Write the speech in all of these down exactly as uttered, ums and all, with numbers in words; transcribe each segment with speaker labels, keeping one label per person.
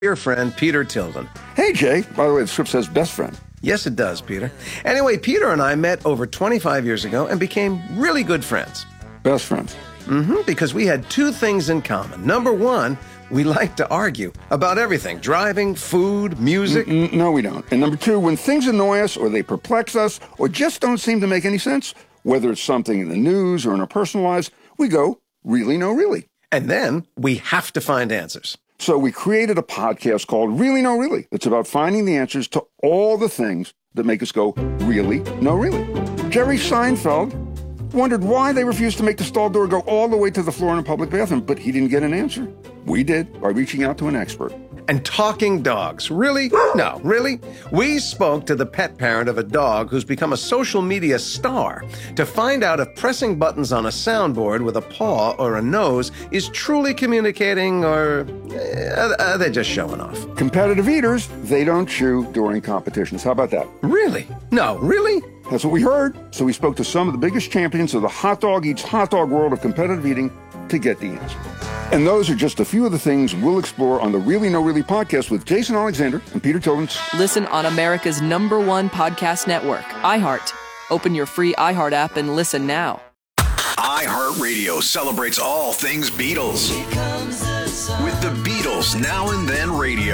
Speaker 1: Your friend, Peter Tilden.
Speaker 2: Hey, Jay. By the way, the script says best friend.
Speaker 1: Yes, it does, Peter. Anyway, Peter and I met over twenty-five years ago and became really good friends.
Speaker 2: Best friends.
Speaker 1: Mm-hmm, because we had two things in common. Number one, we like to argue about everything. Driving, food, music.
Speaker 2: Mm-mm, no, we don't. And number two, when things annoy us or they perplex us or just don't seem to make any sense, whether it's something in the news or in our personal lives, we go, really, no, really.
Speaker 1: And then we have to find answers.
Speaker 2: So we created a podcast called Really No Really. It's about finding the answers to all the things that make us go, really, no, really. Jerry Seinfeld wondered why they refused to make the stall door go all the way to the floor in a public bathroom, but he didn't get an answer. We did by reaching out to an expert.
Speaker 1: And talking dogs. Really? No, really? We spoke to the pet parent of a dog who's become a social media star to find out if pressing buttons on a soundboard with a paw or a nose is truly communicating or uh, are they just showing off?
Speaker 2: Competitive eaters, they don't chew during competitions. How about that?
Speaker 1: Really? No, really?
Speaker 2: That's what we heard. So we spoke to some of the biggest champions of the hot dog eats hot dog world of competitive eating to get the answer. And those are just a few of the things we'll explore on the Really No Really podcast with Jason Alexander and Peter Tilden.
Speaker 3: Listen on America's number one podcast network, iHeart. Open your free iHeart app and listen now.
Speaker 4: iHeartRadio celebrates all things Beatles. With the Beatles Now and Then Radio.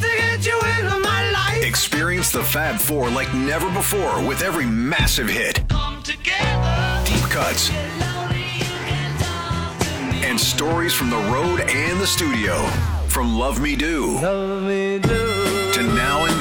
Speaker 4: Experience the Fab Four like never before with every massive hit. Deep cuts. And stories from the road and the studio. From Love Me Do, Love Me Do. To Now and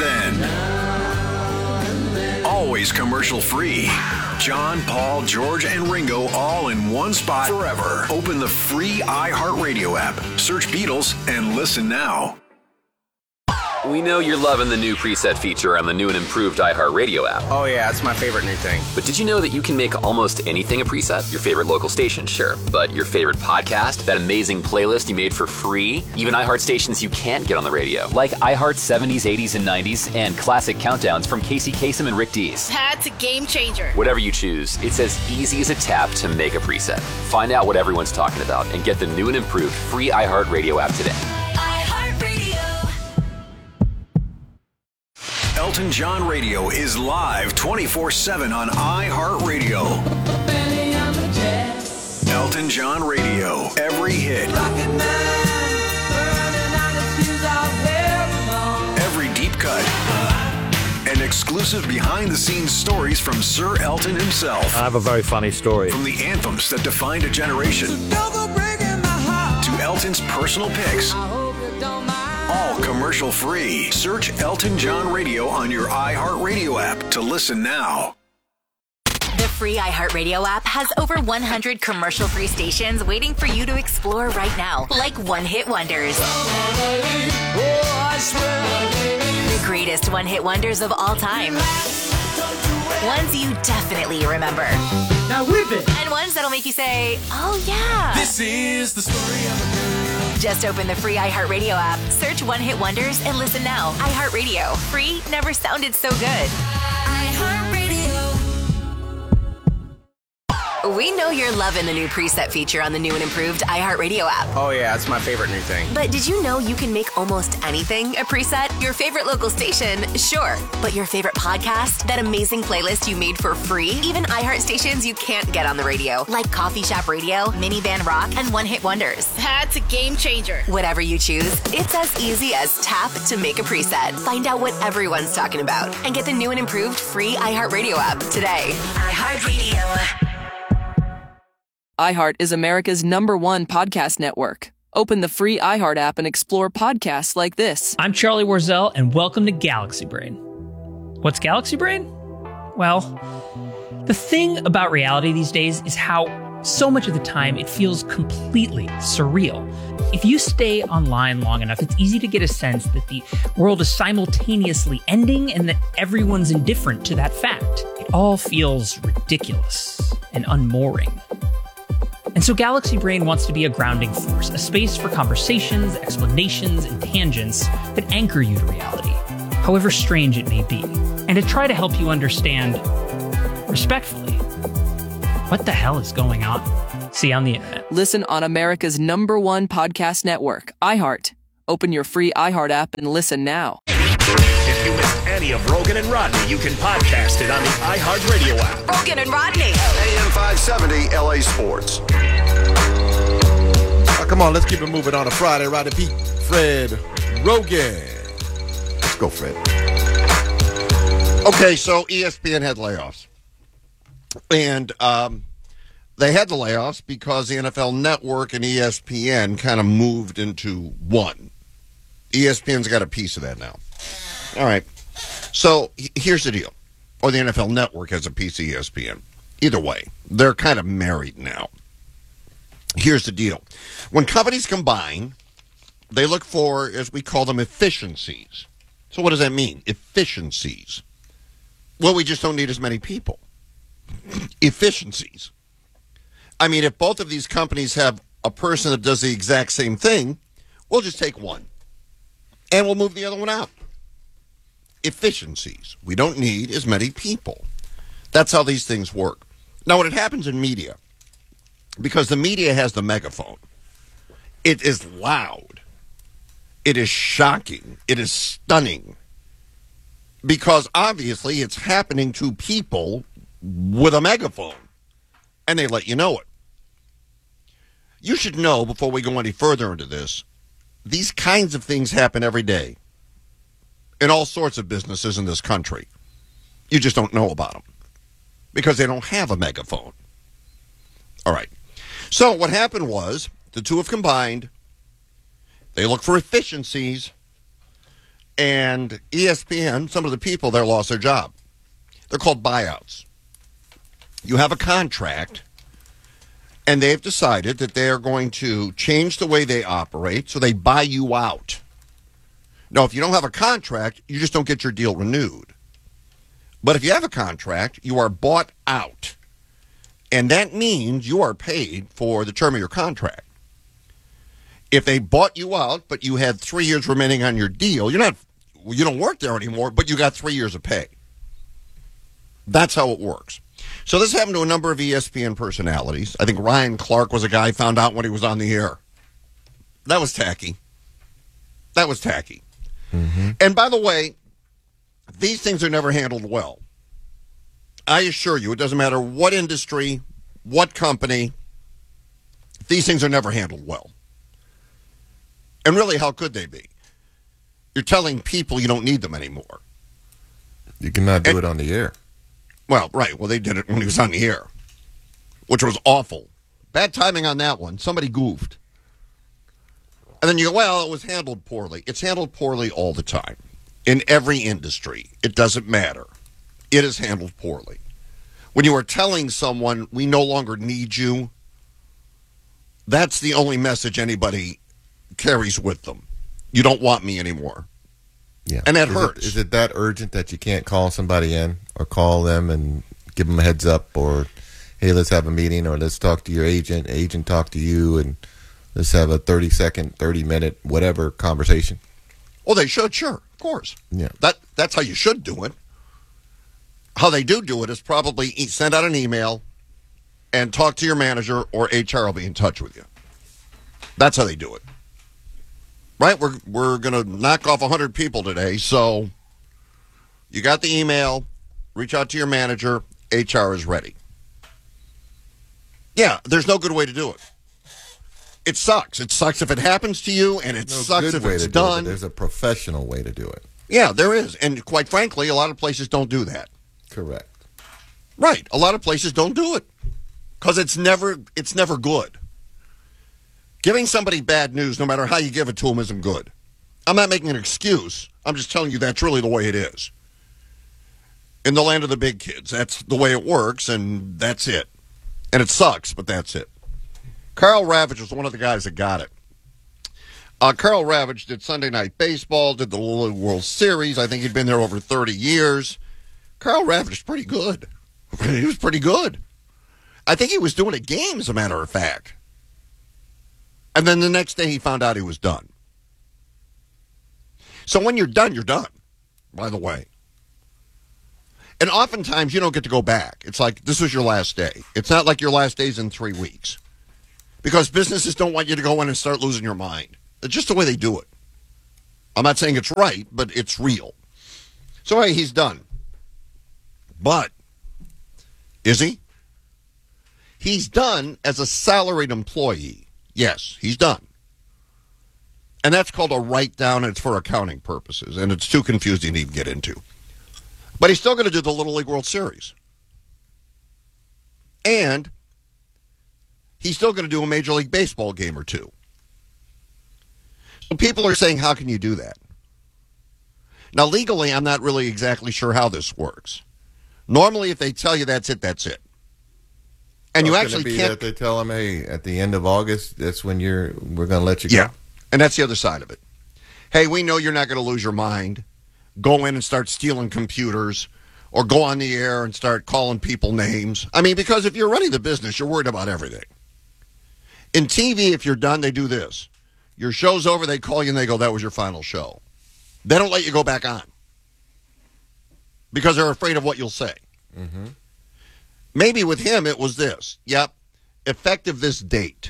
Speaker 4: Then. Always commercial free. John, Paul, George, and Ringo all in one spot forever. Open the free iHeartRadio app. Search Beatles and listen now.
Speaker 5: We know you're loving the new preset feature on the new and improved iHeartRadio app.
Speaker 6: Oh yeah, it's my favorite new thing.
Speaker 5: But did you know that you can make almost anything a preset? Your favorite local station, sure. But your favorite podcast, that amazing playlist you made for free, even iHeart stations you can't get on the radio, like iHeart's seventies, eighties, and nineties, and classic countdowns from Casey Kasem and Rick Dees.
Speaker 7: That's a game changer.
Speaker 5: Whatever you choose, it's as easy as a tap to make a preset. Find out what everyone's talking about and get the new and improved free iHeartRadio app today.
Speaker 4: Elton John Radio is live twenty-four seven on iHeartRadio. Elton John Radio, every hit. Every deep cut. And exclusive behind-the-scenes stories from Sir Elton himself.
Speaker 8: I have a very funny story.
Speaker 4: From the anthems that defined a generation to Elton's personal picks. All commercial free. Search Elton John Radio on your iHeartRadio app to listen now.
Speaker 7: The free iHeartRadio app has over one hundred commercial-free stations waiting for you to explore right now, like one-hit wonders. The greatest one-hit wonders of all time. Ones you definitely remember.
Speaker 9: Now whip it!
Speaker 7: And ones that'll make you say, oh yeah.
Speaker 9: This is the story of a girl.
Speaker 7: Just open the free iHeartRadio app, search One Hit Wonders, and listen now. iHeartRadio. Free never sounded so good. We know you're loving the new preset feature on the new and improved iHeartRadio app.
Speaker 6: Oh yeah, it's my favorite new thing.
Speaker 7: But did you know you can make almost anything a preset? Your favorite local station, sure. But your favorite podcast, that amazing playlist you made for free? Even iHeart stations you can't get on the radio, like Coffee Shop Radio, Minivan Rock, and One Hit Wonders. That's a game changer. Whatever you choose, it's as easy as tap to make a preset. Find out what everyone's talking about and get the new and improved free iHeartRadio app today. iHeartRadio.
Speaker 3: iHeart is America's number one podcast network. Open the free iHeart app and explore podcasts like this.
Speaker 10: I'm Charlie Warzel, and welcome to Galaxy Brain. What's Galaxy Brain? Well, the thing about reality these days is how so much of the time it feels completely surreal. If you stay online long enough, it's easy to get a sense that the world is simultaneously ending and that everyone's indifferent to that fact. It all feels ridiculous and unmooring. And so Galaxy Brain wants to be a grounding force, a space for conversations, explanations, and tangents that anchor you to reality, however strange it may be, and to try to help you understand, respectfully, what the hell is going on. See you on the internet.
Speaker 3: Listen on America's number one podcast network, iHeart. Open your free iHeart app and listen now.
Speaker 8: If you missed any of Rogan and Rodney, you can podcast it on the iHeartRadio app.
Speaker 7: Rogan and Rodney.
Speaker 4: A M five seventy L A Sports.
Speaker 11: Oh, come on, let's keep it moving on a Friday. Rodney Pete, Fred Rogan. Let's go, Fred.
Speaker 12: Okay, so E S P N had layoffs. And um, they had the layoffs because the N F L Network and E S P N kind of moved into one. E S P N's got a piece of that now. All right. So here's the deal. Or the N F L Network has a piece of E S P N. Either way, they're kind of married now. Here's the deal. When companies combine, they look for, as we call them, efficiencies. So what does that mean? Efficiencies. Well, we just don't need as many people. Efficiencies. I mean, if both of these companies have a person that does the exact same thing, we'll just take one. And we'll move the other one out. Efficiencies. We don't need as many people. That's how these things work. Now, when it happens in media, because the media has the megaphone, it is loud. It is shocking. It is stunning. Because obviously it's happening to people with a megaphone. And they let you know it. You should know, before we go any further into this, these kinds of things happen every day in all sorts of businesses in this country. You just don't know about them because they don't have a megaphone. All right. So what happened was the two have combined. They look for efficiencies. And E S P N, some of the people there lost their job. They're called buyouts. You have a contract, and they've decided that they are going to change the way they operate, so they buy you out. Now, if you don't have a contract, you just don't get your deal renewed. But if you have a contract, you are bought out. And that means you are paid for the term of your contract. If they bought you out, but you had three years remaining on your deal, you're not, you don't work there anymore, but you got three years of pay. That's how it works. So this happened to a number of E S P N personalities. I think Ryan Clark was a guy found out when he was on the air. That was tacky. That was tacky. Mm-hmm. And by the way, these things are never handled well. I assure you, it doesn't matter what industry, what company, these things are never handled well. And really, how could they be? You're telling people you don't need them anymore.
Speaker 11: You cannot do
Speaker 12: and,
Speaker 11: it on the air.
Speaker 12: Well, right. Well, they did it when he was on the air, which was awful. Bad timing on that one. Somebody goofed. And then you go, well, it was handled poorly. It's handled poorly all the time. In every industry. It doesn't matter. It is handled poorly. When you are telling someone, we no longer need you, that's the only message anybody carries with them. You don't want me anymore.
Speaker 11: Yeah.
Speaker 12: And that
Speaker 11: is
Speaker 12: hurts.
Speaker 11: It, is it that urgent that you can't call somebody in or call them and give them a heads up or, hey, let's have a meeting or let's talk to your agent, agent talk to you, and let's have a thirty-second, thirty-minute, whatever conversation?
Speaker 12: Well, they should, sure, of course.
Speaker 11: Yeah.
Speaker 12: That That's how you should do it. How they do do it is probably send out an email and talk to your manager, or H R will be in touch with you. That's how they do it. Right? We're we're going to knock off one hundred people today, so you got the email, reach out to your manager, H R is ready. Yeah, there's no good way to do it. It sucks. It sucks if it happens to you, and it
Speaker 11: no
Speaker 12: sucks if it's
Speaker 11: do
Speaker 12: done.
Speaker 11: It, there's a professional way to do it.
Speaker 12: Yeah, there is. And quite frankly, a lot of places don't do that.
Speaker 11: Correct.
Speaker 12: Right. A lot of places don't do it because it's never it's never good. Giving somebody bad news, no matter how you give it to them, isn't good. I'm not making an excuse. I'm just telling you that's really the way it is. In the land of the big kids, that's the way it works, and that's it. And it sucks, but that's it. Carl Ravage was one of the guys that got it. Uh, Carl Ravage did Sunday Night Baseball, did the Little League World Series. I think he'd been there over thirty years. Carl Ravage is pretty good. He was pretty good. I think he was doing a game, as a matter of fact. And then the next day he found out he was done. So when you're done, you're done, by the way. And oftentimes you don't get to go back. It's like, this was your last day. It's not like your last day's in three weeks. Because businesses don't want you to go in and start losing your mind. It's just the way they do it. I'm not saying it's right, but it's real. So hey, he's done. But is he? He's done as a salaried employee. Yes, he's done. And that's called a write-down, and it's for accounting purposes, and it's too confusing to even get into. But he's still going to do the Little League World Series. And he's still going to do a Major League Baseball game or two. So people are saying, how can you do that? Now, legally, I'm not really exactly sure how this works. Normally, if they tell you that's it, that's it. And
Speaker 11: so
Speaker 12: you
Speaker 11: it's
Speaker 12: actually
Speaker 11: be
Speaker 12: can't.
Speaker 11: That they tell them, hey, at the end of August, that's when you're. We're going to let you
Speaker 12: Yeah,
Speaker 11: go.
Speaker 12: and that's the other side of it. Hey, we know you're not going to lose your mind. Go in and start stealing computers, or go on the air and start calling people names. I mean, because if you're running the business, you're worried about everything. In T V, if you're done, they do this. Your show's over, they call you and they go, that was your final show. They don't let you go back on because they're afraid of what you'll say.
Speaker 11: Mm-hmm.
Speaker 12: Maybe with him it was this. Yep, effective this date.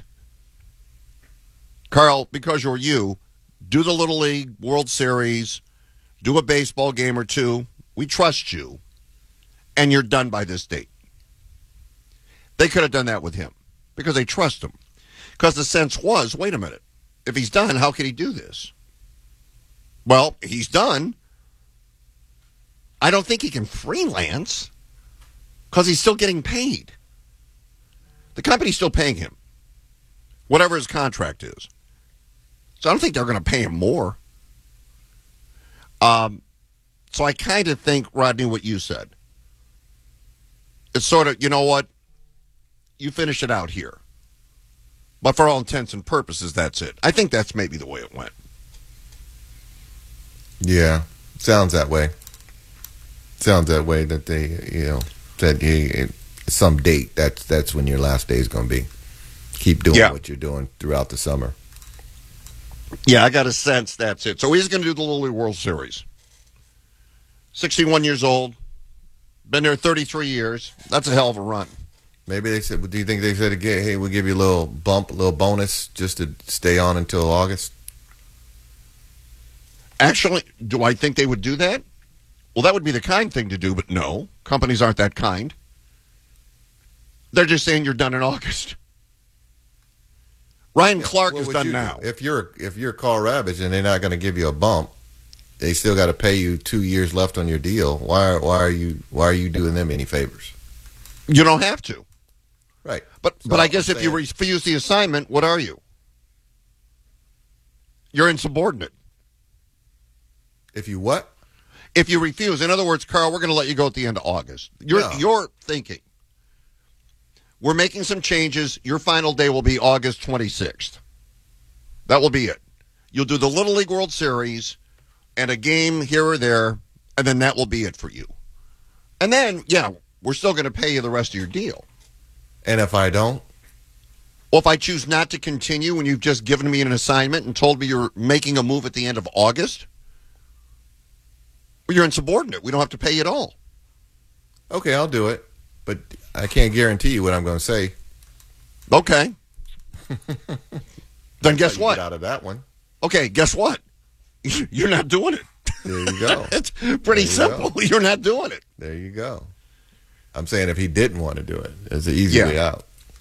Speaker 12: Carl, because you're you, do the Little League World Series, do a baseball game or two. We trust you, and you're done by this date. They could have done that with him because they trust him. Because the sense was, wait a minute, if he's done, how can he do this? Well, he's done. I don't think he can freelance because he's still getting paid. The company's still paying him, whatever his contract is. So I don't think they're going to pay him more. Um, so I kind of think, Rodney, what you said. It's sort of, you know what? You finish it out here. But for all intents and purposes, that's it. I think that's maybe the way it went.
Speaker 11: Yeah, sounds that way. Sounds that way that they, you know, that you, some date, that's, that's when your last day is going to be. Keep doing
Speaker 12: Yeah.
Speaker 11: what you're doing throughout the summer.
Speaker 12: Yeah, I got a sense that's it. So he's going to do the Little League World Series. sixty-one years old. Been there thirty-three years. That's a hell of a run.
Speaker 11: Maybe they said, do you think they said, again, hey, we'll give you a little bump, a little bonus just to stay on until August?
Speaker 12: Actually, do I think they would do that? Well, that would be the kind thing to do, but no. Companies aren't that kind. They're just saying you're done in August. Ryan Clark
Speaker 11: What
Speaker 12: is
Speaker 11: would
Speaker 12: done
Speaker 11: you do?
Speaker 12: now.
Speaker 11: If you're if you're Carl Ravage and they're not going to give you a bump, they still got to pay you two years left on your deal. Why why are you why are you doing them any favors?
Speaker 12: You don't have to.
Speaker 11: Right.
Speaker 12: But
Speaker 11: So
Speaker 12: but I
Speaker 11: I'm
Speaker 12: guess if you
Speaker 11: saying-
Speaker 12: refuse the assignment, what are you? You're insubordinate.
Speaker 11: If you what?
Speaker 12: If you refuse, in other words, Carl, we're going to let you go at the end of August. You're
Speaker 11: No.
Speaker 12: you're thinking, we're making some changes. Your final day will be August twenty-sixth. That will be it. You'll do the Little League World Series and a game here or there, and then that will be it for you. And then, yeah, we're still going to pay you the rest of your deal.
Speaker 11: And if I don't?
Speaker 12: Well, if I choose not to continue when you've just given me an assignment and told me you're making a move at the end of August, well, you're insubordinate. We don't have to pay you at all.
Speaker 11: Okay, I'll do it. But I can't guarantee you what I'm going to say.
Speaker 12: Okay. Then guess
Speaker 11: How you
Speaker 12: what?
Speaker 11: Get out of that one.
Speaker 12: Okay, guess what? You're not doing it.
Speaker 11: There you go.
Speaker 12: It's pretty
Speaker 11: There you
Speaker 12: simple.
Speaker 11: go.
Speaker 12: You're not doing it.
Speaker 11: There you go. I'm saying if he didn't want to do it, it's an easy
Speaker 12: Yeah.
Speaker 11: way out.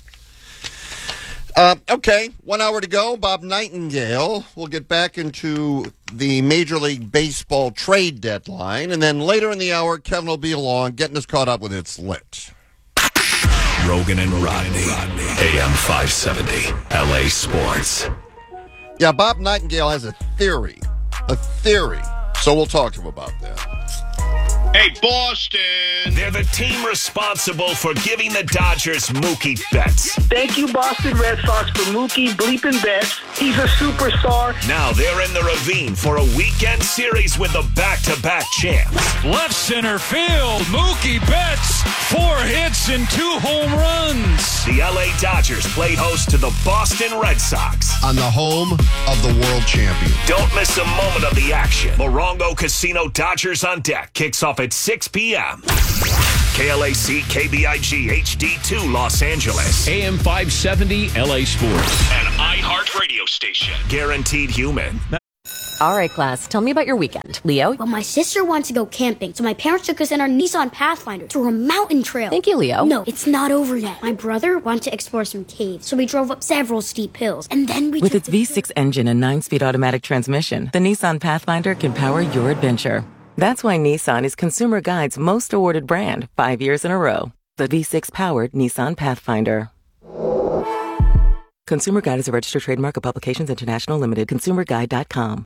Speaker 12: Uh, okay, one hour to go. Bob Nightingale will get back into the Major League Baseball trade deadline. And then later in the hour, Kevin will be along getting us caught up with It's Lit.
Speaker 8: Rogan and Rodney. A M five seventy. L A Sports.
Speaker 12: Yeah, Bob Nightingale has a theory. A theory. So we'll talk to him about that.
Speaker 8: Hey, Boston! They're the team responsible for giving the Dodgers Mookie Betts.
Speaker 13: Thank you, Boston Red Sox, for Mookie bleeping Betts. He's a superstar.
Speaker 8: Now they're in the ravine for a weekend series with the back-to-back champs.
Speaker 9: Left center field, Mookie Betts, four hits and two home runs.
Speaker 8: The L A Dodgers play host to the Boston Red Sox
Speaker 12: on the home of the world champion.
Speaker 8: Don't miss a moment of the action. Morongo Casino Dodgers on deck kicks off at six p.m. K L A C K B I G H D two Los Angeles.
Speaker 14: A M five seventy L A Sports.
Speaker 8: An iHeart radio station. Guaranteed human.
Speaker 14: All right, class, tell me about your weekend. Leo?
Speaker 15: Well, my sister wants to go camping, so my parents took us in our Nissan Pathfinder to a mountain trail.
Speaker 14: Thank you, Leo.
Speaker 15: No, it's not over yet. My brother wanted to explore some caves, so we drove up several steep hills, and then we
Speaker 16: With
Speaker 15: took
Speaker 16: its V six engine and nine-speed automatic transmission, the Nissan Pathfinder can power your adventure. That's why Nissan is Consumer Guide's most awarded brand five years in a row. The V six-powered Nissan Pathfinder. Consumer Guide is a registered trademark of Publications International Limited. consumer guide dot com.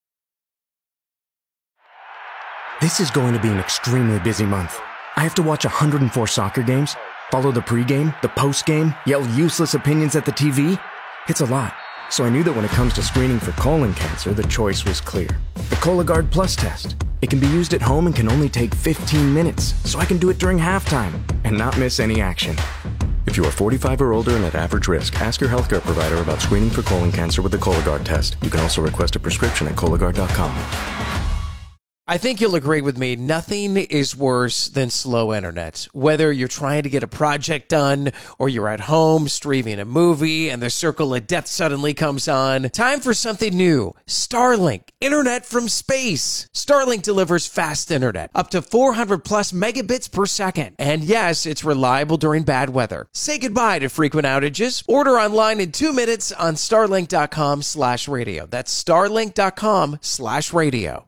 Speaker 17: This is going to be an extremely busy month. I have to watch one hundred four soccer games, follow the pregame, the postgame, yell useless opinions at the T V. It's a lot. So I knew that when it comes to screening for colon cancer, the choice was clear. The Cologuard Plus test. It can be used at home and can only take fifteen minutes, so I can do it during halftime and not miss any action. If you are forty-five or older and at average risk, ask your healthcare provider about screening for colon cancer with the Cologuard test. You can also request a prescription at Cologuard dot com.
Speaker 18: I think you'll agree with me. Nothing is worse than slow internet. Whether you're trying to get a project done or you're at home streaming a movie and the circle of death suddenly comes on. Time for something new. Starlink. Internet from space. Starlink delivers fast internet. Up to four hundred plus megabits per second. And yes, it's reliable during bad weather. Say goodbye to frequent outages. Order online in two minutes on starlink dot com slash radio. That's starlink dot com slash radio.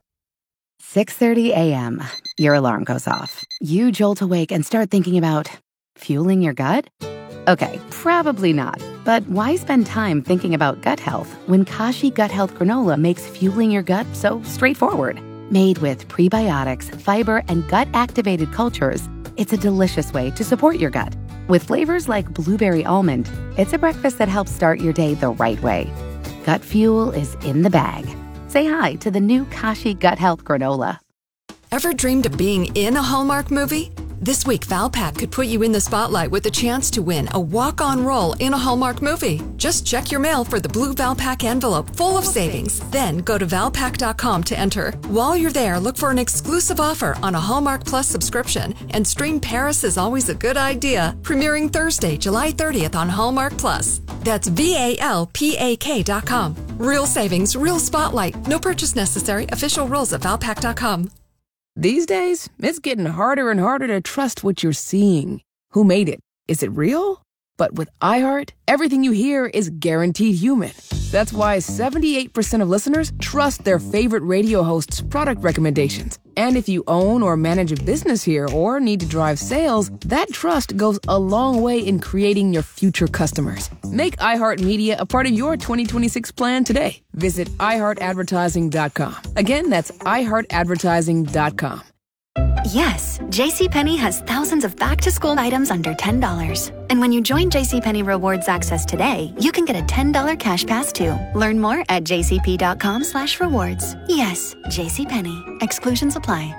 Speaker 19: six thirty a.m. Your alarm goes off. You jolt awake and start thinking about fueling your gut? Okay, probably not. But why spend time thinking about gut health when Kashi Gut Health Granola makes fueling your gut so straightforward? Made with prebiotics, fiber, and gut-activated cultures, it's a delicious way to support your gut. With flavors like blueberry almond, it's a breakfast that helps start your day the right way. Gut fuel is in the bag. Say hi to the new Kashi Gut Health Granola.
Speaker 20: Ever dreamed of being in a Hallmark movie? This week, Valpak could put you in the spotlight with a chance to win a walk-on role in a Hallmark movie. Just check your mail for the blue Valpak envelope full of savings. Then go to valpak dot com to enter. While you're there, look for an exclusive offer on a Hallmark Plus subscription and stream Paris is Always a Good Idea, premiering Thursday, July thirtieth on Hallmark Plus. That's V A L P A K dot com. Real savings, real spotlight. No purchase necessary. Official rules at valpak dot com.
Speaker 21: These days, it's getting harder and harder to trust what you're seeing. Who made it? Is it real? But with iHeart, everything you hear is guaranteed human. That's why seventy-eight percent of listeners trust their favorite radio host's product recommendations. And if you own or manage a business here or need to drive sales, that trust goes a long way in creating your future customers. Make iHeartMedia a part of your twenty twenty-six plan today. Visit i heart advertising dot com. Again, that's i heart advertising dot com.
Speaker 22: Yes, JCPenney has thousands of back-to-school items under ten dollars. And when you join JCPenney Rewards Access today, you can get a ten dollars cash pass too. Learn more at jcp dot com slash rewards. Yes, JCPenney. Exclusions apply.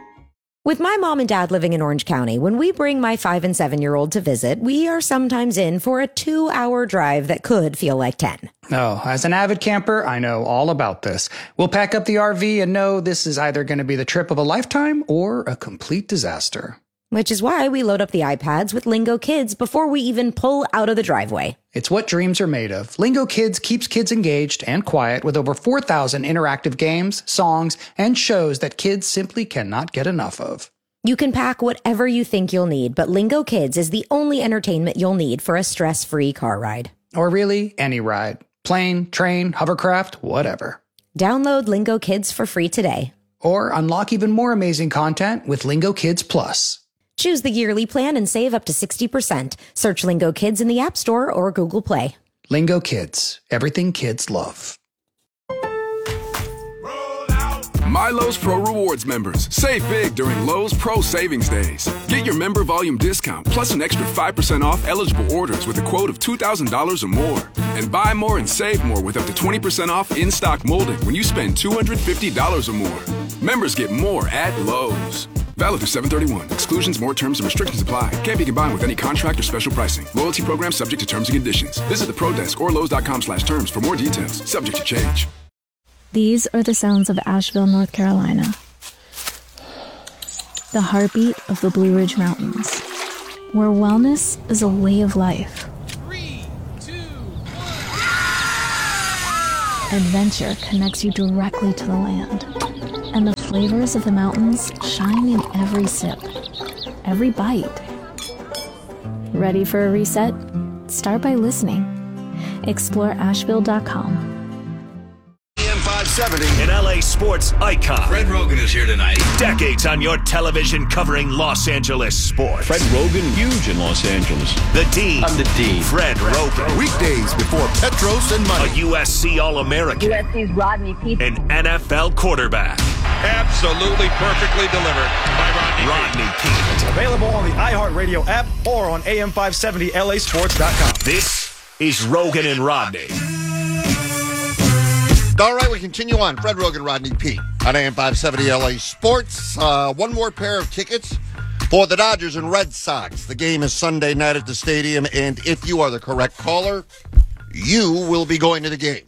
Speaker 23: With my mom and dad living in Orange County, when we bring my five and seven-year-old to visit, we are sometimes in for a two-hour drive that could feel like ten.
Speaker 24: Oh, as an avid camper, I know all about this. We'll pack up the R V and know this is either going to be the trip of a lifetime or a complete disaster.
Speaker 23: Which is why we load up the iPads with Lingo Kids before we even pull out of the driveway.
Speaker 24: It's what dreams are made of. Lingo Kids keeps kids engaged and quiet with over four thousand interactive games, songs, and shows that kids simply cannot get enough of.
Speaker 23: You can pack whatever you think you'll need, but Lingo Kids is the only entertainment you'll need for a stress-free car ride.
Speaker 24: Or really, any ride. Plane, train, hovercraft, whatever.
Speaker 23: Download Lingo Kids for free today.
Speaker 24: Or unlock even more amazing content with Lingo Kids Plus.
Speaker 23: Choose the yearly plan and save up to sixty percent. Search Lingo Kids in the App Store or Google Play.
Speaker 24: Lingo Kids. Everything kids love.
Speaker 25: My Lowe's Pro Rewards members, save big during Lowe's Pro Savings Days. Get your member volume discount plus an extra five percent off eligible orders with a quote of two thousand dollars or more. And buy more and save more with up to twenty percent off in-stock molding when you spend two hundred fifty dollars or more. Members get more at Lowe's. Valid through seven thirty-one. Exclusions, more terms, and restrictions apply. Can't be combined with any contract or special pricing. Loyalty program subject to terms and conditions. Visit the Pro Desk or Lowe's dot com slash terms for more details. Subject to change.
Speaker 26: These are the sounds of Asheville, North Carolina. The heartbeat of the Blue Ridge Mountains, where wellness is a way of life. Adventure connects you directly to the land, and the flavors of the mountains shine in every sip, every bite. Ready for a reset? Start by listening. Explore Asheville dot com.
Speaker 8: A M five seventy, an L A sports icon.
Speaker 1: Fred Rogan is here tonight.
Speaker 8: Decades on your television covering Los Angeles sports.
Speaker 1: Fred Rogan, huge in Los Angeles.
Speaker 8: The Dean.
Speaker 1: I'm the Dean.
Speaker 8: Fred Rogan.
Speaker 1: Weekdays before Petros and money.
Speaker 8: A U S C All-American.
Speaker 2: U S C's Rodney Peete.
Speaker 8: An N F L quarterback.
Speaker 1: Absolutely perfectly delivered by Rodney,
Speaker 8: Rodney Peete.
Speaker 3: Available on the iHeartRadio app or on A M five seventy L A sports dot com.
Speaker 8: This is Rogan and Rodney.
Speaker 12: All right, we continue on. Fred Rogan, Rodney Peete on A M five seventy L A Sports. Uh, one more pair of tickets for the Dodgers and Red Sox. The game is Sunday night at the stadium, and if you are the correct caller, you will be going to the game.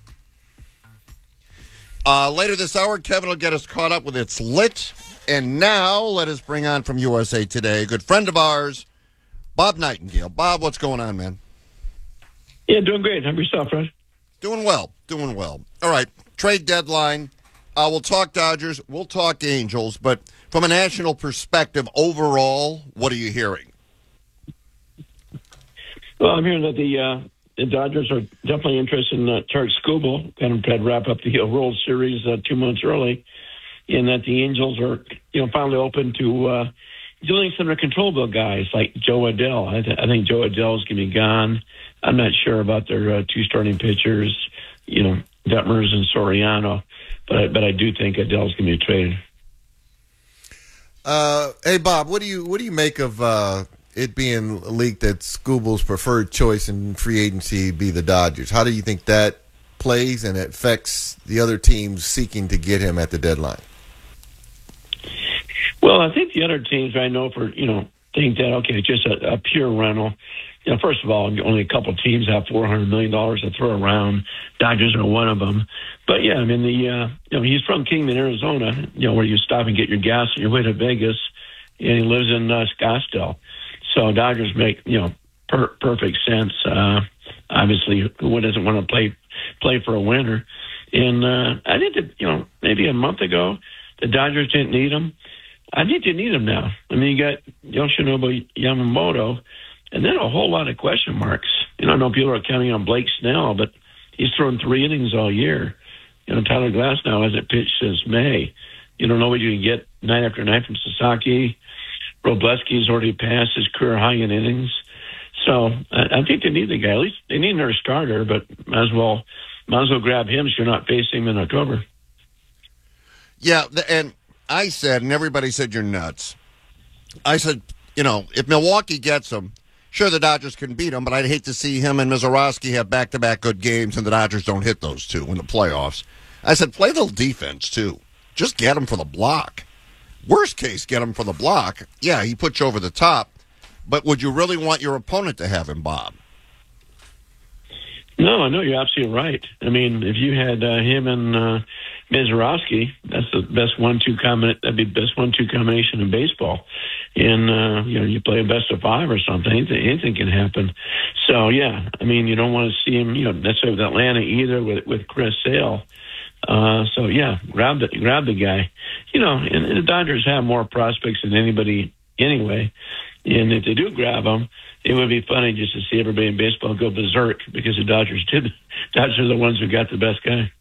Speaker 12: Uh, later this hour, Kevin will get us caught up with It's Lit. And now, let us bring on from U S A Today, a good friend of ours, Bob Nightingale. Bob, what's going on, man?
Speaker 5: Yeah, doing great. How about yourself, Fred?
Speaker 12: Doing well, doing well. All right, trade deadline. Uh, we'll talk Dodgers, we'll talk Angels, but from a national perspective, overall, what are you hearing?
Speaker 5: Well, I'm hearing that the uh, the Dodgers are definitely interested in uh, Tarik Skubal, kind of tried to wrap up the World Series uh, two months early, and that the Angels are, you know, finally open to uh, dealing some of the controllable guys like Joe Adell. I, th- I think Joe Adell is going to be gone. I'm not sure about their uh, two starting pitchers, you know, Detmers and Soriano, but I, but I do think Adell's going to be traded.
Speaker 11: Uh, hey Bob, what do you what do you make of uh, it being leaked that Skubal's preferred choice in free agency be the Dodgers? How do you think that plays and affects the other teams seeking to get him at the deadline?
Speaker 5: Well, I think the other teams I know for you know think that okay, it's just a, a pure rental. You know, first of all, only a couple of teams have four hundred million dollars to throw around. Dodgers are one of them. But, yeah, I mean, the uh, you know, he's from Kingman, Arizona, you know, where you stop and get your gas on your way to Vegas, and he lives in uh, Scottsdale. So Dodgers make, you know, per- perfect sense. Uh, obviously, who doesn't want to play play for a winner? And uh, I think that, you know, maybe a month ago, the Dodgers didn't need him. I think they need him now. I mean, you got Yoshinobu Yamamoto, and then a whole lot of question marks. You know, I know people are counting on Blake Snell, but he's thrown three innings all year. You know, Tyler Glasnow hasn't pitched since May. You don't know what you can get night after night from Sasaki. Robleski's already passed his career high in innings. So I, I think they need the guy. At least they need another starter, but might as well, might as well grab him so you're not facing him in October.
Speaker 12: Yeah, and I said, and everybody said you're nuts. I said, you know, if Milwaukee gets him, sure, the Dodgers can beat him, but I'd hate to see him and Mizorowski have back-to-back good games and the Dodgers don't hit those two in the playoffs. I said, play a little defense, too. Just get him for the block. Worst case, get him for the block. Yeah, he puts you over the top, but would you really want your opponent to have him, Bob?
Speaker 5: No, I know you're absolutely right. I mean, if you had uh, him and uh, Mizorowski, that's the best one-two combination. That'd be the best one-two combination in baseball. And uh, you know, you play a best of five or something. Anything, anything can happen. So yeah, I mean, you don't want to see him, you know, necessarily with Atlanta either with with Chris Sale. Uh, so yeah, grab the grab the guy. You know, and, and the Dodgers have more prospects than anybody anyway. And if they do grab him, it would be funny just to see everybody in baseball go berserk because the Dodgers did. Dodgers are the ones who got the best guy.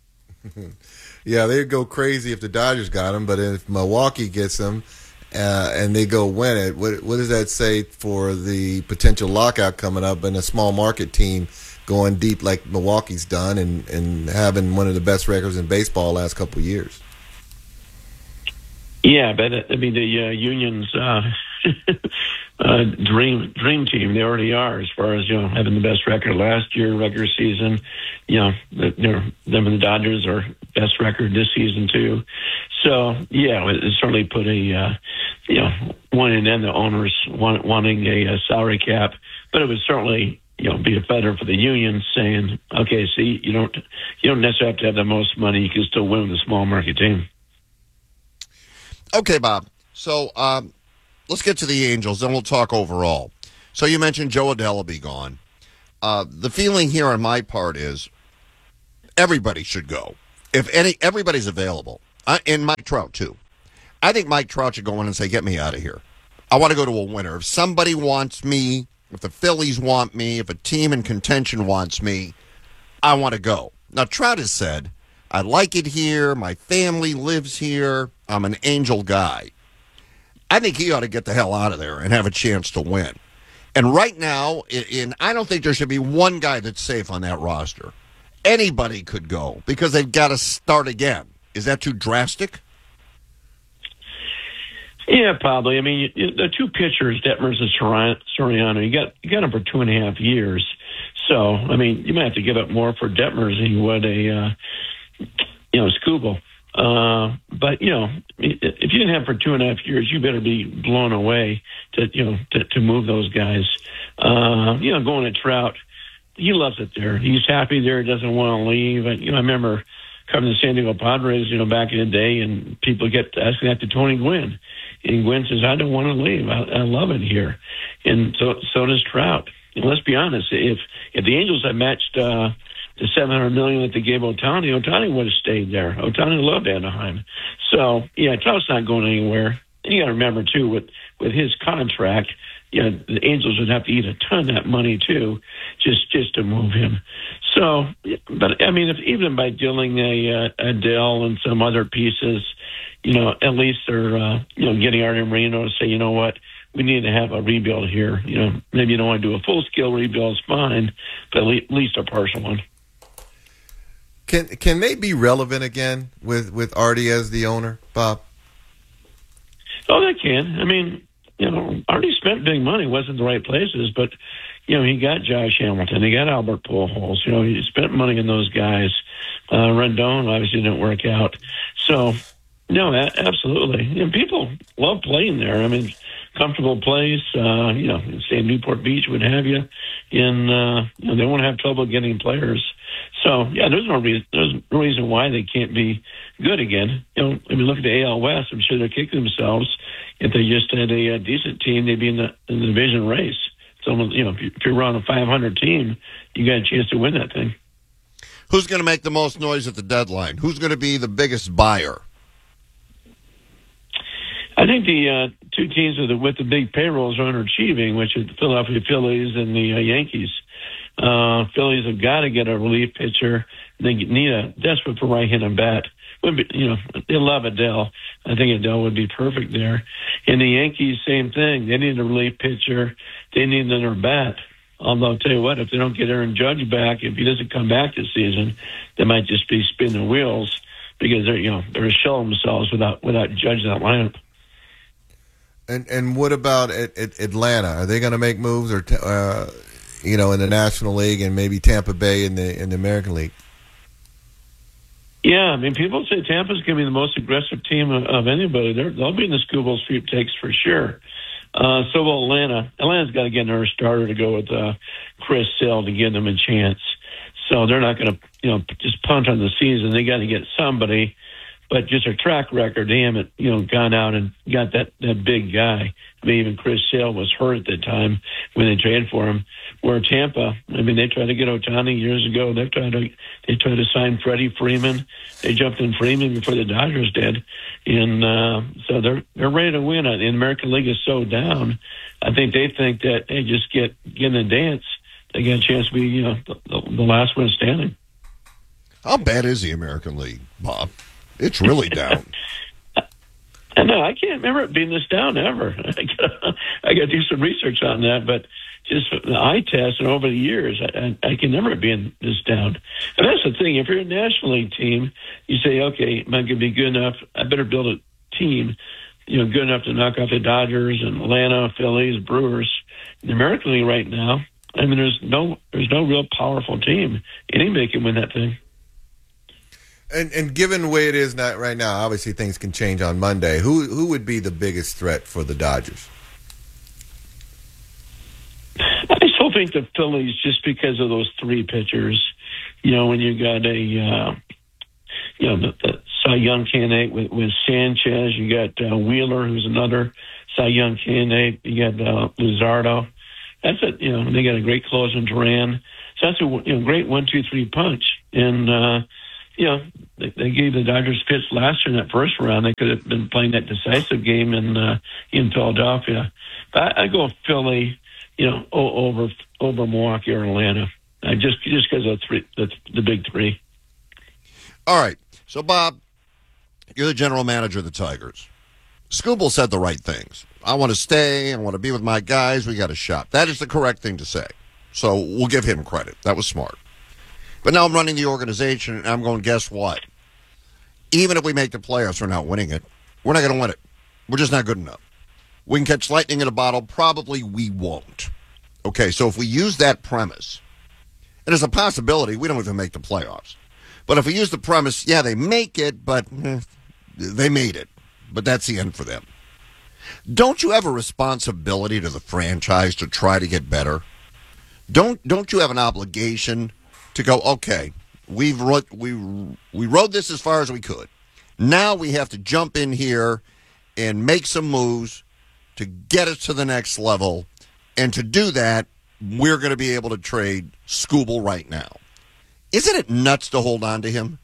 Speaker 11: Yeah, they'd go crazy if the Dodgers got him, but if Milwaukee gets him uh, and they go win it, what, what does that say for the potential lockout coming up and a small market team going deep like Milwaukee's done and, and having one of the best records in baseball the last couple of years?
Speaker 5: Yeah, but I mean the uh, Union's uh, uh, dream dream team. They already are as far as you know having the best record last year, regular season. You know, the, you know them and the Dodgers are best record this season too. So yeah, it, it certainly put a uh, you know one and then the owners want, wanting a, a salary cap, but it would certainly you know be a better for the Union saying, okay, see, you don't you don't necessarily have to have the most money. You can still win with a small market team.
Speaker 12: Okay, Bob. So um, let's get to the Angels, then we'll talk overall. So you mentioned Joe Adell will be gone. Uh, the feeling here on my part is Everybody should go. If any, everybody's available. I, and Mike Trout, too. I think Mike Trout should go in and say, get me out of here. I want to go to a winner. If somebody wants me, if the Phillies want me, if a team in contention wants me, I want to go. Now, Trout has said, I like it here. My family lives here. I'm an Angel guy. I think he ought to get the hell out of there and have a chance to win. And right now, in, in I don't think there should be one guy that's safe on that roster. Anybody could go because they've got to start again. Is that too drastic?
Speaker 5: Yeah, probably. I mean, you, the two pitchers, Detmers and Soriano, you got you got them for two and a half years. So, I mean, you might have to give up more for Detmers than you would a, uh, you know, Skubal. Uh, but, you know, if you didn't have for two and a half years, you better be blown away to, you know, to, to move those guys. Uh, you know, going to Trout, he loves it there. He's happy there. He doesn't want to leave. And, you know, I remember coming to San Diego Padres, you know, back in the day, and people get asking that to Tony Gwynn. And Gwynn says, I don't want to leave. I, I love it here. And so so does Trout. And let's be honest, if if the Angels had matched uh, the seven hundred million dollars that they gave Ohtani, Ohtani would have stayed there. Ohtani loved Anaheim. So, yeah, Trout's not going anywhere. And you got to remember, too, with, with his contract, you know, the Angels would have to eat a ton of that money, too, just just to move him. So, but, I mean, if even by dealing a, uh, a Dell and some other pieces, you know, at least they're, uh, you know, getting Arte Moreno to say, you know what, we need to have a rebuild here. You know, maybe you don't want to do a full-scale rebuild, it's fine, but at least a partial one.
Speaker 11: Can can they be relevant again with, with Arte as the owner, Bob?
Speaker 5: Oh, they can. I mean, you know, Arte spent big money, wasn't the right places, but, you know, he got Josh Hamilton, he got Albert Pujols, you know, he spent money on those guys. Uh, Rendon obviously didn't work out. So, no, a- absolutely. And people love playing there. I mean, comfortable place, uh, you know, say Newport Beach would have you, and, uh, you know, they won't have trouble getting players. So, yeah, there's no reason, there's no reason why they can't be good again. You know, I mean, look at the A L West. I'm sure they're kicking themselves. If they just had a, a decent team, they'd be in the, in the division race. So, you know, if, you, if you're on a five hundred team, you got a chance to win that thing.
Speaker 12: Who's going to make the most noise at the deadline? Who's going to be the biggest buyer?
Speaker 5: I think the uh, two teams with the, with the big payrolls are underachieving, which is the Philadelphia Phillies and the uh, Yankees. Uh, Phillies have got to get a relief pitcher. They need a desperate for right-handed bat. Would be, you know, they love Adele. I think Adele would be perfect there. And the Yankees, same thing. They need a relief pitcher. They need another bat. Although I'll tell you what, if they don't get Aaron Judge back, if he doesn't come back this season, they might just be spinning the wheels because they're, you know, they're showing themselves without without Judge in that lineup.
Speaker 11: And and what about at, at Atlanta? Are they going to make moves, or uh, you know, in the National League and maybe Tampa Bay in the in the American League?
Speaker 5: Yeah, I mean, people say Tampa's going to be the most aggressive team of, of anybody. They're, they'll be in the Skubal sweepstakes for sure. Uh, so will Atlanta. Atlanta's got to get another starter to go with uh, Chris Sale to give them a chance. So they're not going to, you know, just punt on the season. They got to get somebody. But just a track record, they haven't, you know, gone out and got that, that big guy. I mean, even Chris Sale was hurt at the time when they traded for him. Where Tampa, I mean, they tried to get Ohtani years ago. They tried to they tried to sign Freddie Freeman. They jumped in Freeman before the Dodgers did, and uh, so they're they're ready to win. The American League is so down. I think they think that they just get get in the dance. They get a chance to be, you know, the, the last one standing.
Speaker 12: How bad is the American League, Bob? It's really down.
Speaker 5: I know. I can't remember it being this down ever. I got I got to do some research on that, but just the eye test and over the years, I, I, I can never be in this down. And that's the thing. If you're a National League team, you say, okay, am I going to be good enough? I better build a team, you know, good enough to knock off the Dodgers and Atlanta, Phillies, Brewers. In the American League right now, I mean, there's no there's no real powerful team. Anybody can win that thing.
Speaker 11: And and given the way it is not right now, obviously things can change on Monday. Who who would be the biggest threat for the Dodgers?
Speaker 5: I still think the Phillies, just because of those three pitchers. You know, when you got a uh, you know the, the Cy Young candidate with, with Sanchez, you got uh, Wheeler, who's another Cy Young candidate. You got uh, Luzardo. That's it. You know, they got a great closer in Duran. So that's a you know great one, two, three punch. And, uh, you know, they, they gave the Dodgers fits last year in that first round. They could have been playing that decisive game in uh, in Philadelphia. But I, I go Philly, you know, over over Milwaukee or Atlanta. I just just because of the, three, the the big three.
Speaker 12: All right. So, Bob, you're the general manager of the Tigers. Scooble said the right things. I want to stay. I want to be with my guys. We got to shop. That is the correct thing to say. So we'll give him credit. That was smart. But now I'm running the organization, and I'm going, guess what? Even if we make the playoffs, we're not winning it. We're not going to win it. We're just not good enough. We can catch lightning in a bottle. Probably we won't. Okay, so if we use that premise, and there's a possibility we don't even make the playoffs. But if we use the premise, yeah, they make it, but eh, they made it. But that's the end for them. Don't you have a responsibility to the franchise to try to get better? Don't don't you have an obligation to go, okay, we've rode, we we rode this as far as we could. Now we have to jump in here and make some moves to get us to the next level. And to do that, we're going to be able to trade Scooble right now. Isn't it nuts to hold on to him?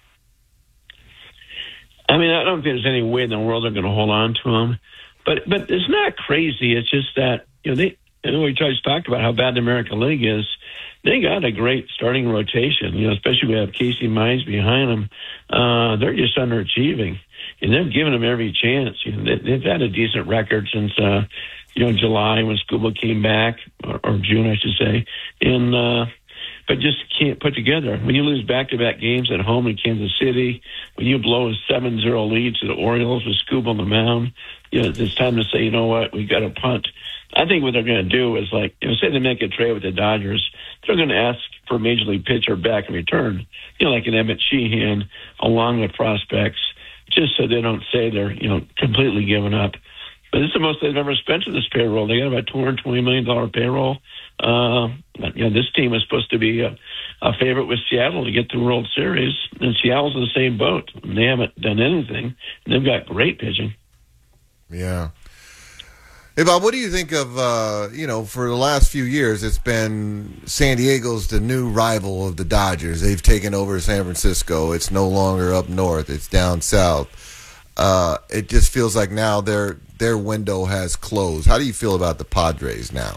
Speaker 5: I mean, I don't think there's any way in the world they're going to hold on to him. But but it's not crazy. It's just that, you know, they, you know, we just talked about how bad the American League is. They got a great starting rotation, you know, especially we have Casey Mize behind them. Uh, they're just underachieving, and they've given them every chance. You know, they, they've had a decent record since, uh, you know, July when Scooble came back, or, or June, I should say, and uh, but just can't put together. When you lose back-to-back games at home in Kansas City, when you blow a seven zero lead to the Orioles with Scooble on the mound, you know, it's time to say, you know what, we got to punt. I think what they're going to do is, like, you know, say they make a trade with the Dodgers, they're going to ask for a major league pitcher back in return, you know, like an Emmett Sheehan, along with prospects, just so they don't say they're, you know, completely given up. But it's the most they've ever spent in this payroll. They got about two hundred twenty million dollars payroll. Uh, you know, this team is supposed to be a, a favorite with Seattle to get to the World Series, and Seattle's in the same boat. They haven't done anything. They've got great pitching.
Speaker 11: Yeah. Hey, Bob, what do you think of, uh, you know, for the last few years, it's been San Diego's the new rival of the Dodgers. They've taken over San Francisco. It's no longer up north. It's down south. Uh, it just feels like now their their window has closed. How do you feel about the Padres now?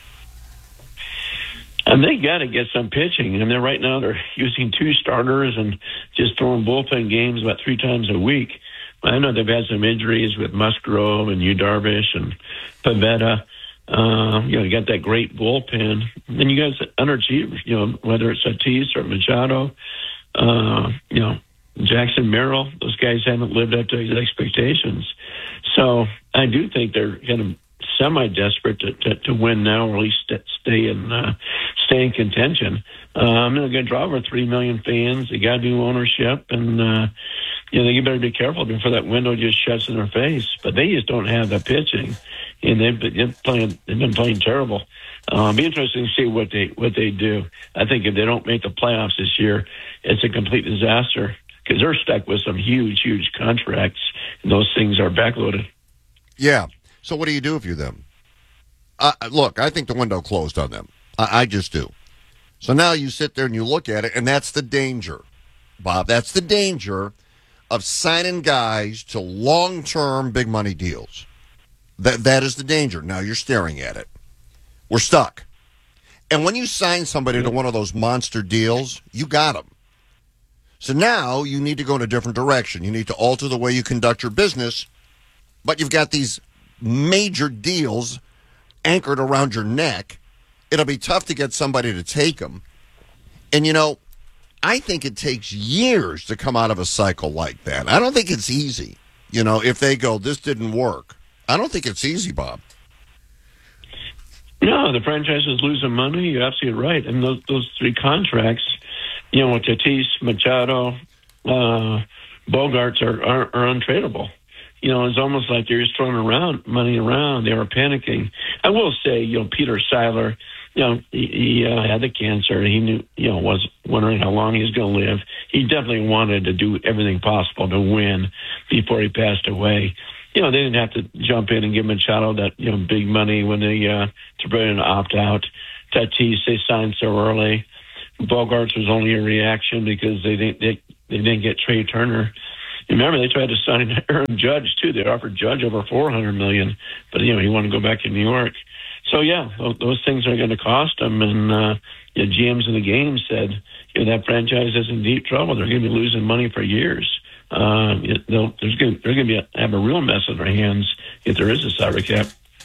Speaker 5: And they got to get some pitching. And they're right now they're using two starters and just throwing bullpen games about three times a week. I know they've had some injuries with Musgrove and Yu Darvish and Pivetta. Uh, you know, you got that great bullpen. And you guys underachieve, you know, whether it's Tatis or Machado, uh, you know, Jackson Merrill, those guys haven't lived up to his expectations. So I do think they're kind of semi-desperate to, to, to win now, or at least stay in uh, stay in contention. Um, they're going to draw over three million fans. They got new ownership, and uh, you know they better be careful before that window just shuts in their face. But they just don't have the pitching, and they've been they've playing. They've been playing terrible. Um, it'll be interesting to see what they what they do. I think if they don't make the playoffs this year, it's a complete disaster because they're stuck with some huge, huge contracts, and those things are backloaded.
Speaker 12: Yeah. So what do you do if you're them? Uh, look, I think the window closed on them. I, I just do. So now you sit there and you look at it, and that's the danger, Bob. That's the danger of signing guys to long-term big money deals. That That is the danger. Now you're staring at it. We're stuck. And when you sign somebody to one of those monster deals, you got them. So now you need to go in a different direction. You need to alter the way you conduct your business, but you've got these major deals anchored around your neck. It'll be tough to get somebody to take them. And, you know, I think it takes years to come out of a cycle like that. I don't think it's easy. You know, if they go, this didn't work. I don't think it's easy, Bob.
Speaker 5: No, the franchise is losing money. You're absolutely right. And those, those three contracts, you know, with Tatis, Machado, uh, Bogarts are, are, are untradeable. You know, it's almost like they're just throwing around money around. They were panicking. I will say, you know, Peter Seiler, you know, he, he uh, had the cancer. He knew, you know, was wondering how long he was going to live. He definitely wanted to do everything possible to win before he passed away. You know, they didn't have to jump in and give Machado that, you know, big money when they uh, to bring an opt out. Tatis, they signed so early. Bogarts was only a reaction because they didn't they, they didn't get Trey Turner. Remember, they tried to sign Aaron Judge too. They offered Judge over four hundred million dollars, but you know he wanted to go back to New York. So yeah, those, those things are going to cost them. And uh, you know, G Ms in the game said, you know, that franchise is in deep trouble. They're going to be losing money for years. Uh, they'll, there's going they're going to be have a real mess on their hands if there is a salary cap.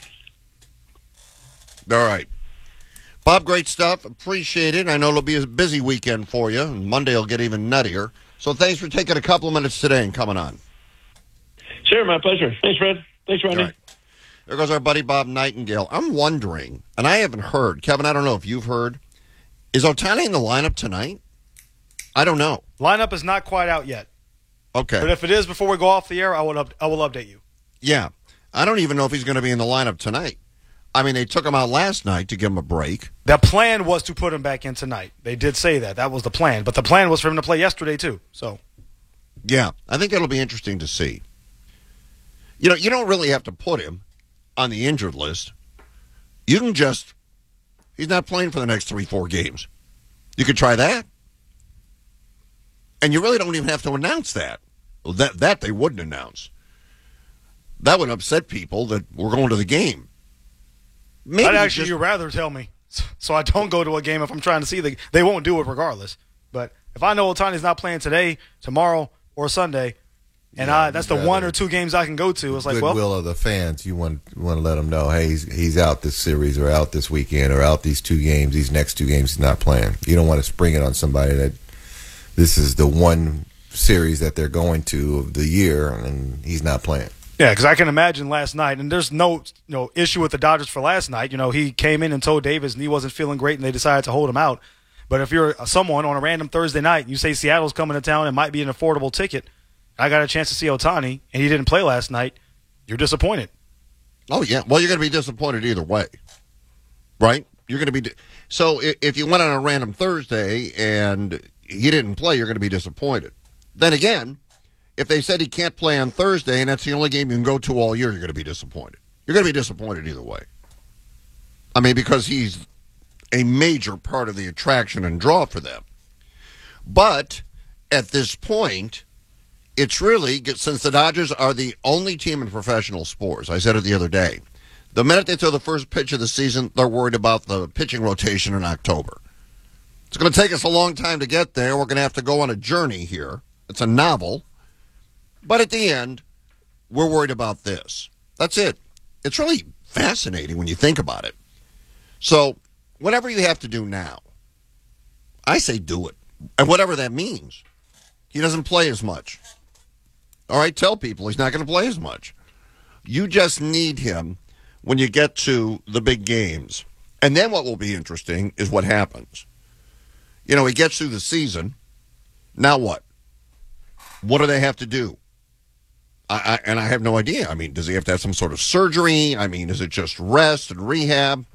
Speaker 12: All right. Bob, great stuff. Appreciate it. I know it'll be a busy weekend for you, and Monday will get even nuttier. So thanks for taking a couple of minutes today and coming on.
Speaker 5: Sure, my pleasure. Thanks, Fred. Thanks, Rodney.
Speaker 12: Right. There goes our buddy Bob Nightingale. I'm wondering, and I haven't heard, Kevin, I don't know if you've heard, is Ohtani in the lineup tonight? I don't know.
Speaker 3: Lineup is not quite out yet.
Speaker 12: Okay.
Speaker 3: But if it is before we go off the air, I will, up, I will update you.
Speaker 12: Yeah. I don't even know if he's going to be in the lineup tonight. I mean, they took him out last night to give him a break.
Speaker 3: The plan was to put him back in tonight. They did say that. That was the plan. But the plan was for him to play yesterday, too. So,
Speaker 12: yeah, I think it'll be interesting to see. You know, you don't really have to put him on the injured list. You can just, he's not playing for the next three, four games. You could try that. And you really don't even have to announce that. That, that they wouldn't announce. That would upset people that we're going to the game. Maybe
Speaker 3: I'd actually
Speaker 12: just,
Speaker 3: you'd rather tell me, so I don't go to a game if I'm trying to see the. They won't do it regardless. But if I know Ohtani's not playing today, tomorrow, or Sunday, and
Speaker 11: yeah,
Speaker 3: I that's the one or two games I can go to, it's like, well,
Speaker 11: goodwill of the fans. You want you want to let them know, hey, he's he's out this series or out this weekend or out these two games. These next two games he's not playing. You don't want to spring it on somebody that this is the one series that they're going to of the year and he's not playing.
Speaker 3: Yeah, because I can imagine last night, and there's no you know issue with the Dodgers for last night. You know, he came in and told Davis and he wasn't feeling great, and they decided to hold him out. But if you're someone on a random Thursday night, and you say Seattle's coming to town and might be an affordable ticket, I got a chance to see Ohtani, and he didn't play last night, you're disappointed.
Speaker 12: Oh, yeah. Well, you're going to be disappointed either way, right? You're going to be di- so if you went on a random Thursday and he didn't play, you're going to be disappointed. Then again, if they said he can't play on Thursday and that's the only game you can go to all year, you're going to be disappointed. You're going to be disappointed either way. I mean, because he's a major part of the attraction and draw for them. But at this point, it's really, since the Dodgers are the only team in professional sports, I said it the other day, the minute they throw the first pitch of the season, they're worried about the pitching rotation in October. It's going to take us a long time to get there. We're going to have to go on a journey here. It's a novel. But at the end, we're worried about this. That's it. It's really fascinating when you think about it. So, whatever you have to do now, I say do it. And whatever that means. He doesn't play as much. All right, tell people he's not going to play as much. You just need him when you get to the big games. And then what will be interesting is what happens. You know, he gets through the season. Now what? What do they have to do? I, I, and I have no idea. I mean, does he have to have some sort of surgery? I mean, is it just rest and rehab?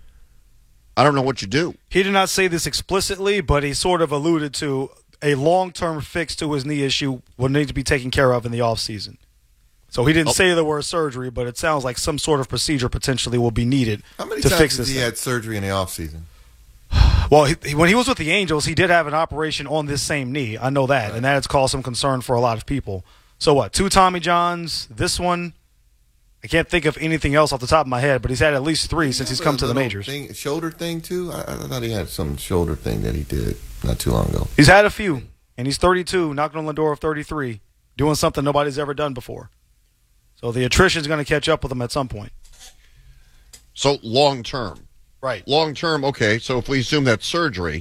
Speaker 12: I don't know what you do.
Speaker 3: He did not say this explicitly, but he sort of alluded to a long-term fix to his knee issue will need to be taken care of in the offseason. So he didn't oh. say the word surgery, but it sounds like some sort of procedure potentially will be needed
Speaker 11: How many
Speaker 3: to
Speaker 11: times
Speaker 3: fix
Speaker 11: has
Speaker 3: this
Speaker 11: he
Speaker 3: thing.
Speaker 11: had surgery in the offseason?
Speaker 3: Well, he, he, when he was with the Angels, he did have an operation on this same knee. I know that, right. And that has caused some concern for a lot of people. So what, two Tommy Johns, this one, I can't think of anything else off the top of my head, but he's had at least three since he's come to the majors.
Speaker 11: Thing, shoulder thing, too? I, I thought he had some shoulder thing that he did not too long ago.
Speaker 3: He's had a few, and he's thirty-two, knocking on the door of thirty-three, doing something nobody's ever done before. So the attrition's going to catch up with him at some point.
Speaker 12: So long term.
Speaker 3: Right.
Speaker 12: Long term, okay, so if we assume that's surgery,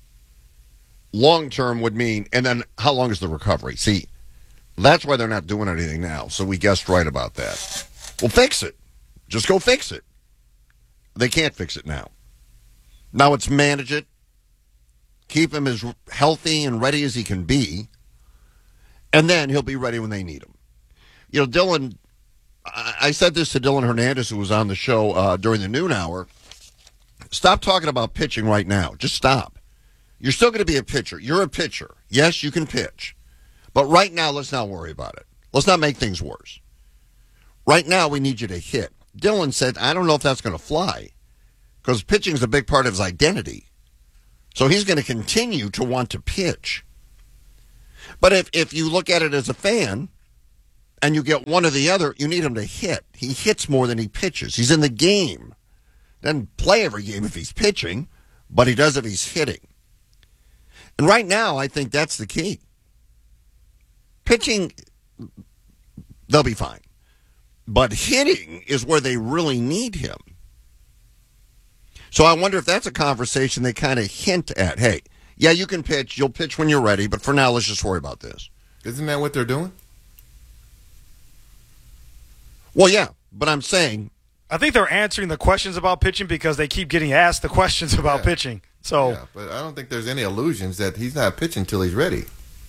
Speaker 12: long term would mean, and then how long is the recovery? See, that's why they're not doing anything now. So we guessed right about that. Well, fix it. Just go fix it. They can't fix it now. Now it's manage it. Keep him as healthy and ready as he can be. And then he'll be ready when they need him. You know, Dylan, I said this to Dylan Hernandez, who was on the show uh, during the noon hour. Stop talking about pitching right now. Just stop. You're still going to be a pitcher. You're a pitcher. Yes, you can pitch. But right now, let's not worry about it. Let's not make things worse. Right now, we need you to hit. Dylan said, I don't know if that's going to fly because pitching is a big part of his identity. So he's going to continue to want to pitch. But if, if you look at it as a fan and you get one or the other, you need him to hit. He hits more than he pitches. He's in the game. Doesn't play every game if he's pitching, but he does if he's hitting. And right now, I think that's the key. Pitching, they'll be fine. But hitting is where they really need him. So I wonder if that's a conversation they kind of hint at. Hey, yeah, you can pitch. You'll pitch when you're ready. But for now, let's just worry about this.
Speaker 11: Isn't that what they're doing?
Speaker 12: Well, yeah, but I'm saying.
Speaker 3: I think they're answering the questions about pitching because they keep getting asked the questions about
Speaker 11: Yeah.
Speaker 3: pitching. So,
Speaker 11: Yeah, but I don't think there's any illusions that he's not pitching until he's ready.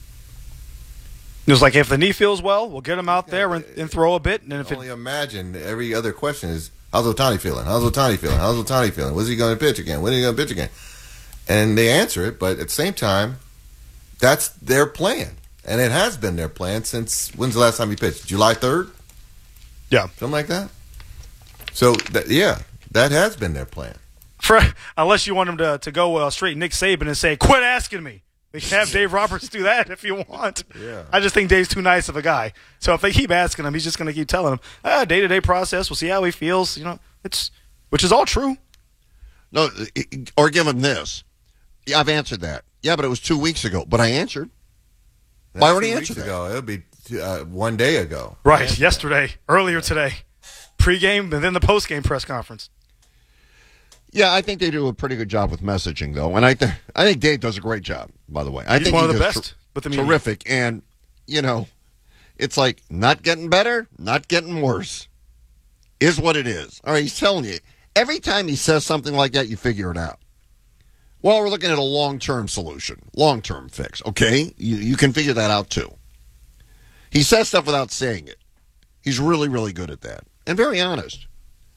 Speaker 3: it was like, if the knee feels well, we'll get him out there and, and throw a bit. And then if it,
Speaker 11: Only imagine every other question is, how's Ohtani feeling? How's Ohtani feeling? How's Ohtani feeling? When's he going to pitch again? When is he going to pitch again? And they answer it, but at the same time, that's their plan. And it has been their plan since, when's the last time he pitched? July third?
Speaker 3: Yeah.
Speaker 11: Something like that? So, that, yeah, that has been their plan.
Speaker 3: for, unless you want him to, to go uh, straight Nick Saban and say, quit asking me. We can have Dave Roberts do that if you want.
Speaker 11: Yeah.
Speaker 3: I just think Dave's too nice of a guy. So if they keep asking him, he's just going to keep telling him, ah, day-to-day process, we'll see how he feels. You know, it's which is all true.
Speaker 12: No, or give him this. Yeah, I've answered that. Yeah, but it was two weeks ago. But I answered.
Speaker 11: That's
Speaker 12: Why already
Speaker 11: two
Speaker 12: answered
Speaker 11: weeks
Speaker 12: that?
Speaker 11: ago. It'll be uh, one day ago.
Speaker 3: Right, yesterday, earlier today. Pre-game and then the post-game press conference.
Speaker 12: Yeah, I think they do a pretty good job with messaging, though, and I think I think Dave does a great job. By the way, I
Speaker 3: He's
Speaker 12: think
Speaker 3: one
Speaker 12: he
Speaker 3: of the
Speaker 12: does
Speaker 3: best
Speaker 12: ter-
Speaker 3: with the media.
Speaker 12: terrific, and you know, it's like not getting better, not getting worse, is what it is. All right, he's telling you every time he says something like that, you figure it out. Well, we're looking at a long-term solution, long-term fix. Okay, you you can figure that out too. He says stuff without saying it. He's really, really good at that, and very honest.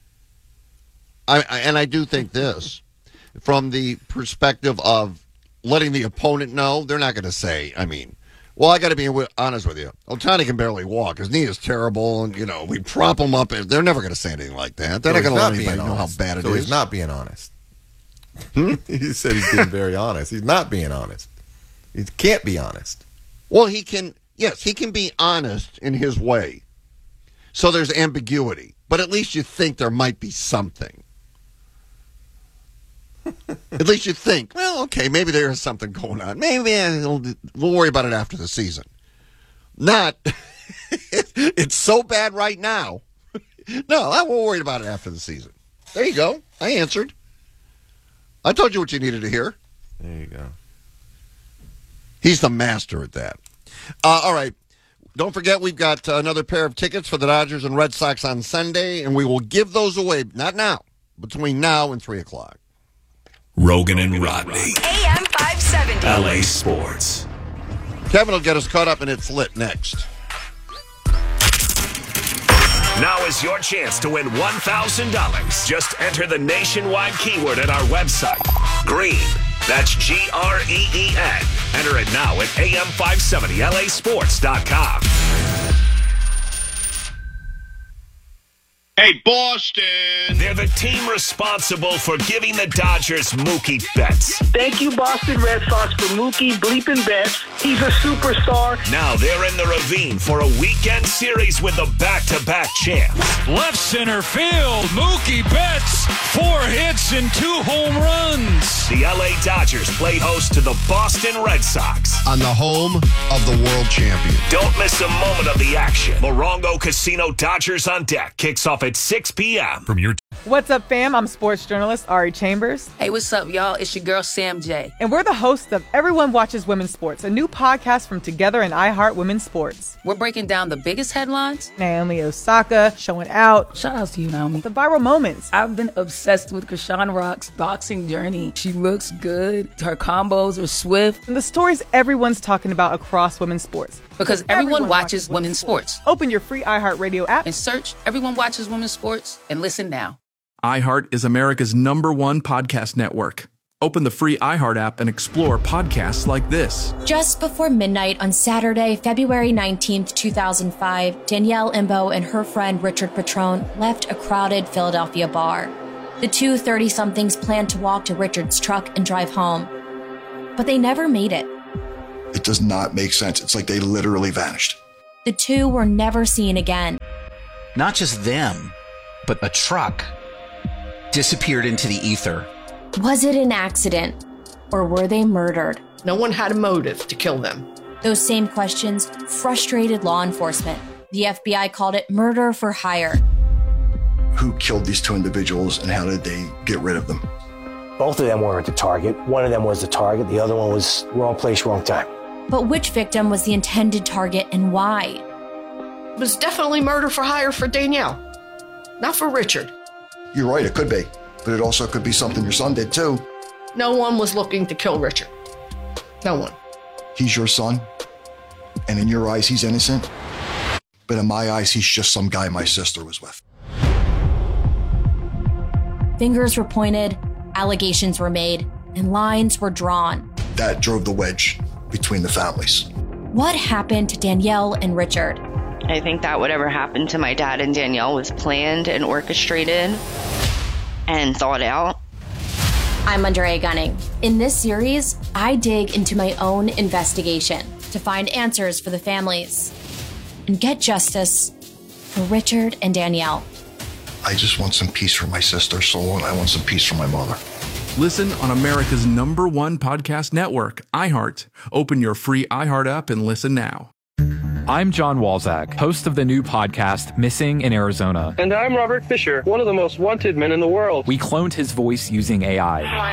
Speaker 12: I, I, and I do think this, from the perspective of letting the opponent know, they're not going to say, I mean, well, I got to be honest with you. Ohtani can barely walk. His knee is terrible, and, you know, we prop him up. They're never going to say anything like that. They're
Speaker 11: So
Speaker 12: not going
Speaker 11: he's
Speaker 12: to let
Speaker 11: being
Speaker 12: anybody know how
Speaker 11: honest.
Speaker 12: bad it is.
Speaker 11: So he's not being honest.
Speaker 12: Hmm?
Speaker 11: He said he's being very honest. He's not being honest. He can't be honest.
Speaker 12: Well, he can, yes, he can be honest in his way. So there's ambiguity. But at least you think there might be something. At least you think, well, okay, maybe there is something going on. Maybe we'll, we'll worry about it after the season. Not, it's so bad right now. No, I won't worry about it after the season. There you go. I answered. I told you what you needed to hear.
Speaker 11: There you go.
Speaker 12: He's the master at that. Uh, all right. Don't forget, we've got uh, another pair of tickets for the Dodgers and Red Sox on Sunday, and we will give those away, not now, between now and three o'clock.
Speaker 8: Rogan and Rodney.
Speaker 2: A M five seventy.
Speaker 8: L A Sports.
Speaker 12: Kevin will get us caught up, and it's lit next.
Speaker 8: Now is your chance to win one thousand dollars. Just enter the nationwide keyword at our website. Green. That's G R E E N. Enter it now at A M five seventy L A sports dot com.
Speaker 1: Hey, Boston!
Speaker 8: They're the team responsible for giving the Dodgers Mookie Betts.
Speaker 4: Thank you, Boston Red Sox, for Mookie bleeping Betts. He's a superstar.
Speaker 8: Now they're in the ravine for a weekend series with the back-to-back champs.
Speaker 9: Left center field, Mookie Betts, four hits and two home runs.
Speaker 8: The L A Dodgers play host to the Boston Red Sox
Speaker 6: on the home of the world champion.
Speaker 8: Don't miss a moment of the action. Morongo Casino Dodgers on Deck kicks off at six p.m.
Speaker 7: From your
Speaker 10: What's up, fam? I'm sports journalist Ari Chambers.
Speaker 13: Hey, what's up, y'all? It's your girl, Sam J.
Speaker 10: And we're the hosts of Everyone Watches Women's Sports, a new podcast from Together and iHeart Women's Sports.
Speaker 13: We're breaking down the biggest headlines.
Speaker 10: Naomi Osaka showing out.
Speaker 13: Shout out to you, Naomi.
Speaker 10: The viral moments.
Speaker 13: I've been obsessed with Krishan Rock's boxing journey. She looks good. Her combos are swift.
Speaker 10: And the stories everyone's talking about across women's sports.
Speaker 13: Because everyone, everyone watches, watches women's sports. sports.
Speaker 10: Open your free iHeartRadio app
Speaker 13: and search Everyone Watches Women's Sports and listen now.
Speaker 27: iHeart is America's number one podcast network. Open the free iHeart app and explore podcasts like this.
Speaker 28: Just before midnight on Saturday, February nineteenth, two thousand five, Danielle Imbo and her friend Richard Petrone left a crowded Philadelphia bar. The two thirty-somethings planned to walk to Richard's truck and drive home. but they never made it.
Speaker 2: It does not make sense. It's like they literally vanished.
Speaker 28: The two were never seen again.
Speaker 7: Not just them, but a truck disappeared into the ether.
Speaker 28: Was it an accident, or were they murdered?
Speaker 14: No one had a motive to kill them.
Speaker 28: Those same questions frustrated law enforcement. The F B I called it murder for hire.
Speaker 2: Who killed these two individuals and how did they get rid of them?
Speaker 15: Both of them weren't the target. One of them was the target. The other one was wrong place, wrong time.
Speaker 28: But which victim was the intended target and why?
Speaker 14: It was definitely murder for hire for Danielle, not for Richard.
Speaker 2: You're right, it could be. But it also could be something your son did too.
Speaker 14: No one was looking to kill Richard. No one.
Speaker 2: He's your son, and in your eyes, he's innocent. But in my eyes, he's just some guy my sister was with.
Speaker 28: Fingers were pointed, allegations were made, and lines were drawn.
Speaker 2: That drove the wedge between the families.
Speaker 28: What happened to Danielle and Richard?
Speaker 16: I think that whatever happened to my dad and Danielle was planned and orchestrated and thought out.
Speaker 28: I'm Andrea Gunning. In this series, I dig into my own investigation to find answers for the families and get justice for Richard and Danielle.
Speaker 2: I just want some peace for my sister's soul, and I want some peace for my mother.
Speaker 27: Listen on America's number one podcast network, iHeart. Open your free iHeart app and listen now.
Speaker 17: I'm John Walzak, host of the new podcast, Missing in Arizona.
Speaker 18: And I'm Robert Fisher, one of the most wanted men in the world.
Speaker 17: We cloned his voice using A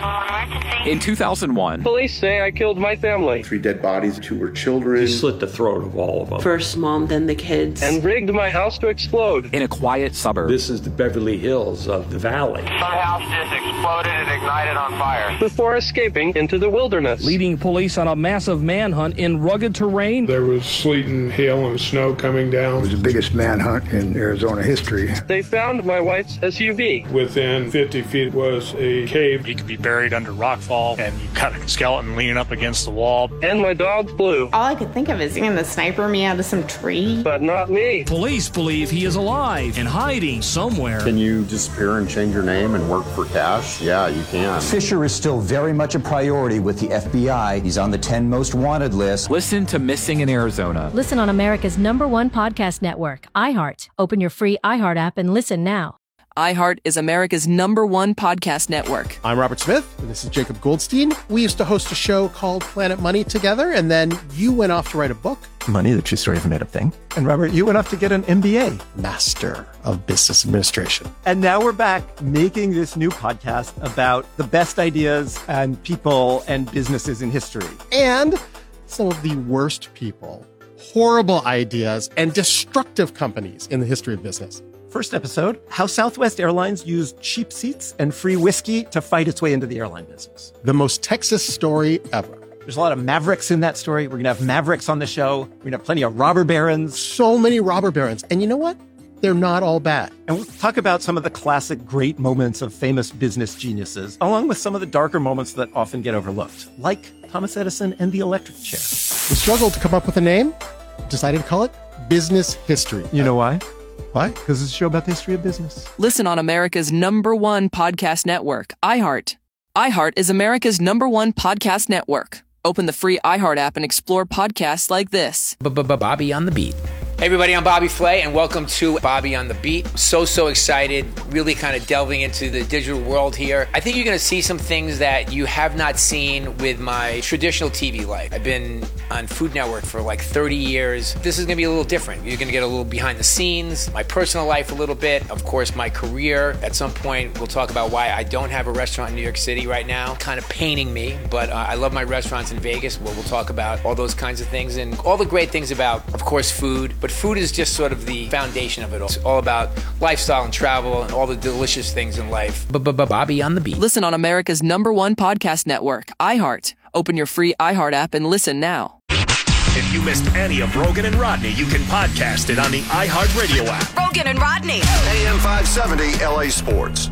Speaker 17: I. In two thousand one,
Speaker 18: police say I killed my family.
Speaker 19: Three dead bodies, two were children.
Speaker 29: You slit the throat of all of them.
Speaker 30: First mom, then the kids.
Speaker 18: And rigged my house to explode.
Speaker 17: In a quiet suburb.
Speaker 29: This is the Beverly Hills of the valley.
Speaker 31: Some house just exploded and ignited on fire.
Speaker 18: Before escaping into the wilderness.
Speaker 32: Leading police on a massive manhunt in rugged terrain.
Speaker 33: There was sleet and hail and snow coming down.
Speaker 34: It was the biggest manhunt in Arizona history.
Speaker 18: They found my wife's S U V.
Speaker 33: Within fifty feet was a cave.
Speaker 35: He could be buried under rockfall, and you got a skeleton leaning up against the wall.
Speaker 18: And my dog Blue.
Speaker 36: All I could think of is going to sniper me out of some tree.
Speaker 18: But not me.
Speaker 32: Police believe he is alive and hiding somewhere.
Speaker 19: Can you disappear and change your name and work for cash? Yeah, you can.
Speaker 37: Fisher is still very much a priority with the F B I. He's on the ten most wanted list.
Speaker 17: Listen to Missing in Arizona.
Speaker 26: Listen on America's number one podcast network, iHeart. Open your free iHeart app and listen now.
Speaker 38: iHeart is America's number one podcast network.
Speaker 39: I'm Robert Smith, and this is Jacob Goldstein. We used to host a show called Planet Money together, and then you went off to write a book.
Speaker 40: Money, the true story of a made-up thing.
Speaker 39: And Robert, you went off to get an M B A, Master of Business Administration.
Speaker 41: And now we're back making this new podcast about the best ideas and people and businesses in history.
Speaker 39: And some of the worst people, horrible ideas, and destructive companies in the history of business.
Speaker 41: First episode, how Southwest Airlines used cheap seats and free whiskey to fight its way into the airline business.
Speaker 39: The most Texas story ever.
Speaker 41: There's a lot of mavericks in that story. We're going to have mavericks on the show. We're going to have plenty of robber barons.
Speaker 39: So many robber barons. And you know what? They're not all bad.
Speaker 41: And we'll talk about some of the classic great moments of famous business geniuses, along with some of the darker moments that often get overlooked, like Thomas Edison and the electric chair.
Speaker 39: We struggled to come up with a name. Decided to call it Business History.
Speaker 41: You know why?
Speaker 39: Why?
Speaker 41: Because it's a show about the history of business.
Speaker 38: Listen on America's number one podcast network, iHeart. iHeart is America's number one podcast network. Open the free iHeart app and explore podcasts like this.
Speaker 42: Bobby on the Beat. Hey everybody, I'm Bobby Flay, and welcome to Bobby on the Beat. So, so excited, really kind of delving into the digital world here. I think you're going to see some things that you have not seen with my traditional T V life. I've been on Food Network for like thirty years. This is going to be a little different. You're going to get a little behind the scenes, my personal life a little bit, of course, my career. At some point, we'll talk about why I don't have a restaurant in New York City right now. Kind of paining me, but uh, I love my restaurants in Vegas, where we'll talk about all those kinds of things and all the great things about, of course, food. But food is just sort of the foundation of it all. It's all about lifestyle and travel and all the delicious things in life. Bobby on the Beat.
Speaker 38: Listen on America's number one podcast network, iHeart. Open your free iHeart app and listen now.
Speaker 8: If you missed any of Rogan and Rodney, you can podcast it on the iHeartRadio app.
Speaker 43: Rogan and Rodney.
Speaker 6: A M five seventy L A Sports.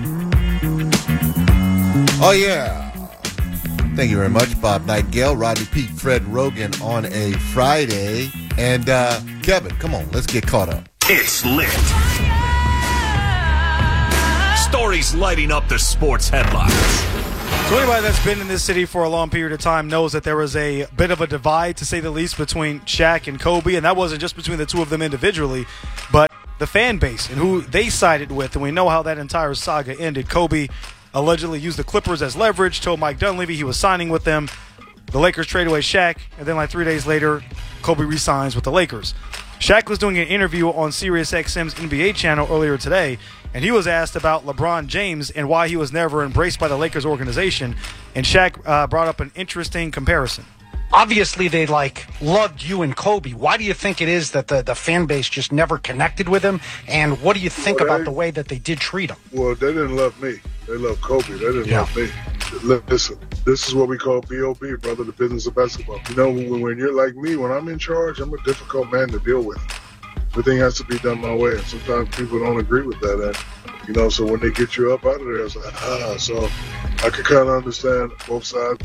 Speaker 11: Oh, yeah. Thank you very much, Bob Nightingale, Rodney Pete, Fred Rogan on a Friday. And uh, Kevin, come on, let's get caught up.
Speaker 8: It's lit. Stories lighting up the sports headlines.
Speaker 1: So anybody that's been in this city for a long period of time knows that there was a bit of a divide, to say the least, between Shaq and Kobe, and that wasn't just between the two of them individually, but the fan base and who they sided with. And we know how that entire saga ended. Kobe allegedly used the Clippers as leverage, told Mike Dunleavy he was signing with them. The Lakers trade away Shaq, and then like three days later, Kobe re-signs with the Lakers. Shaq was doing an interview on SiriusXM's N B A channel earlier today, and he was asked about LeBron James and why he was never embraced by the Lakers organization. And Shaq uh, brought up an interesting comparison.
Speaker 2: Obviously, they like loved you and Kobe. Why do you think it is that the, the fan base just never connected with him? And what do you think well, about they, the way that they did treat him?
Speaker 3: Well, they didn't love me. They loved Kobe. They didn't yeah. love me. Listen, this is what we call B O B, brother, the business of basketball. You know, when, when you're like me, when I'm in charge, I'm a difficult man to deal with. Everything has to be done my way, and sometimes people don't agree with that. And, you know, so when they get you up out of there, it's like, ah, so I can kind of understand both sides.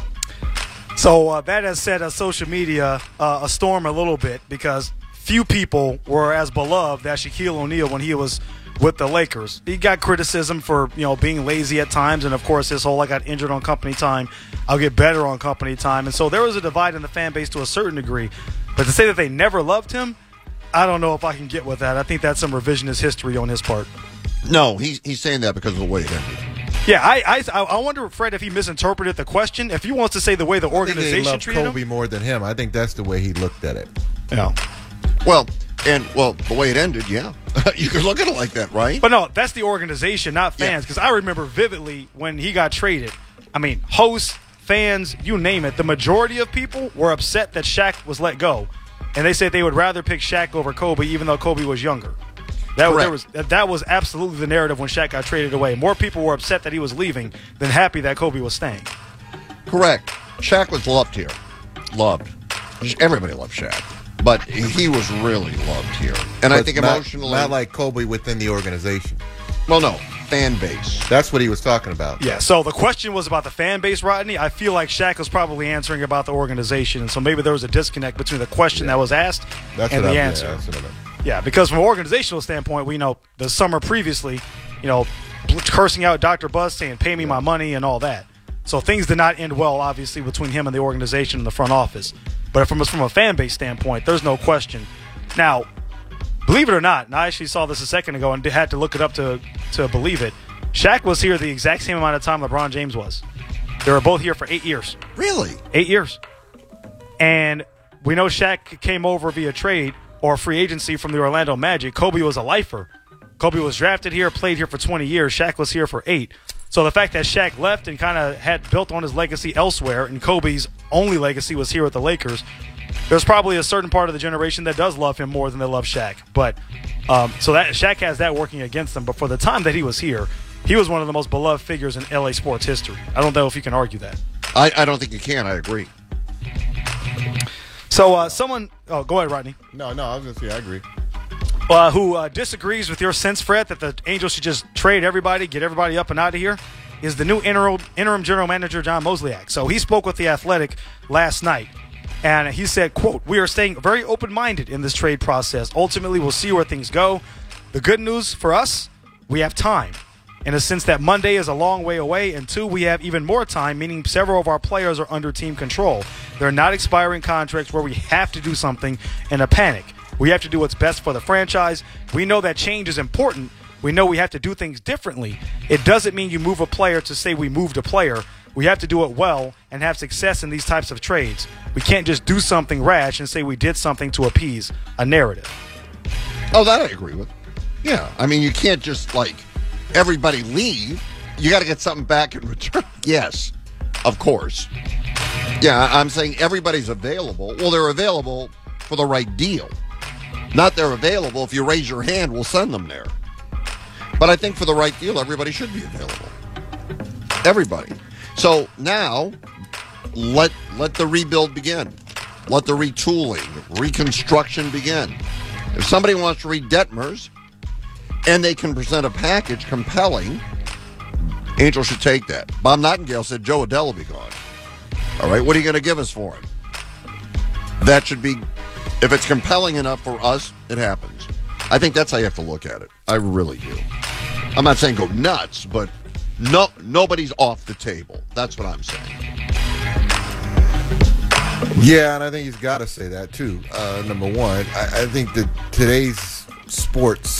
Speaker 1: So uh, that has set uh, social media uh, a storm a little bit, because few people were as beloved as Shaquille O'Neal when he was with the Lakers. He got criticism for, you know, being lazy at times, and of course his whole I got injured on company time, I'll get better on company time. And so there was a divide in the fan base to a certain degree. But to say that they never loved him, I don't know if I can get with that. I think that's some revisionist history on his part.
Speaker 4: No, he's he's saying that because of the way it ended.
Speaker 1: Yeah, I, I I wonder, Fred, if he misinterpreted the question. If he wants to say the way the organization
Speaker 11: I think they
Speaker 1: treated
Speaker 11: Kobe
Speaker 1: him
Speaker 11: more than him. I think that's the way he looked at it.
Speaker 1: Yeah.
Speaker 4: Well, and well, the way it ended, yeah, you could look at it like that, right?
Speaker 1: But no, that's the organization, not fans. Because yeah. I remember vividly when he got traded. I mean, hosts, fans, you name it. The majority of people were upset that Shaq was let go, and they said they would rather pick Shaq over Kobe, even though Kobe was younger. That was, there was that was absolutely the narrative when Shaq got traded away. More people were upset that he was leaving than happy that Kobe was staying.
Speaker 4: Correct. Shaq was loved here. Loved. Everybody loved Shaq. But he was really loved here. And but I think
Speaker 11: not,
Speaker 4: emotionally...
Speaker 11: Not like Kobe within the organization.
Speaker 4: Well, no. Fan base.
Speaker 11: That's what he was talking about.
Speaker 1: Yeah, so the question was about the fan base, Rodney. I feel like Shaq was probably answering about the organization. And so maybe there was a disconnect between the question yeah. that was asked
Speaker 11: that's
Speaker 1: and
Speaker 11: the
Speaker 1: I'm,
Speaker 11: answer.
Speaker 1: Yeah,
Speaker 11: that's what I meant.
Speaker 1: Yeah, because from an organizational standpoint, we know the summer previously, you know, cursing out Doctor Buzz, saying, pay me my money and all that. So things did not end well, obviously, between him and the organization and the front office. But from, from a fan base standpoint, there's no question. Now, believe it or not, and I actually saw this a second ago and had to look it up to, to believe it, Shaq was here the exact same amount of time LeBron James was. They were both here for eight years.
Speaker 4: Really?
Speaker 1: Eight years. And we know Shaq came over via trade or free agency from the Orlando Magic. Kobe was a lifer. Kobe was drafted here, played here for twenty years. Shaq was here for eight. So the fact that Shaq left and kind of had built on his legacy elsewhere, and Kobe's only legacy was here with the Lakers, there's probably a certain part of the generation that does love him more than they love Shaq. But um, so that Shaq has that working against him. But for the time that he was here, he was one of the most beloved figures in L A sports history. I don't know if you can argue that.
Speaker 4: I, I don't think you can. I agree.
Speaker 1: So uh, someone – oh, go ahead, Rodney.
Speaker 11: No, no, I was going to say I agree.
Speaker 1: Uh, who uh, disagrees with your sense, Fred, that the Angels should just trade everybody, get everybody up and out of here, is the new interim, interim general manager, John Mozeliak. So he spoke with The Athletic last night, and he said, quote, we are staying very open-minded in this trade process. Ultimately, we'll see where things go. The good news for us, we have time. In a sense that Monday is a long way away, and two, we have even more time, meaning several of our players are under team control. They're not expiring contracts where we have to do something in a panic. We have to do what's best for the franchise. We know that change is important. We know we have to do things differently. It doesn't mean you move a player to say we moved a player. We have to do it well and have success in these types of trades. We can't just do something rash and say we did something to appease a narrative.
Speaker 4: Oh, that I agree with. Yeah, I mean, you can't just, like, everybody leave. You got to get something back in return. Yes, of course. Yeah, I'm saying everybody's available. Well, they're available for the right deal. Not they're available. If you raise your hand, we'll send them there. But I think for the right deal, everybody should be available. Everybody. So now, let let the rebuild begin. Let the retooling, reconstruction begin. If somebody wants to read Detmers, and they can present a package compelling, Angels should take that. Bob Nightingale said Joe Adell will be gone. All right, what are you going to give us for him? That should be, if it's compelling enough for us, it happens. I think that's how you have to look at it. I really do. I'm not saying go nuts, but No, nobody's off the table. That's what I'm saying.
Speaker 11: Yeah, and I think he's got to say that too. Uh, number one, I, I think that today's sports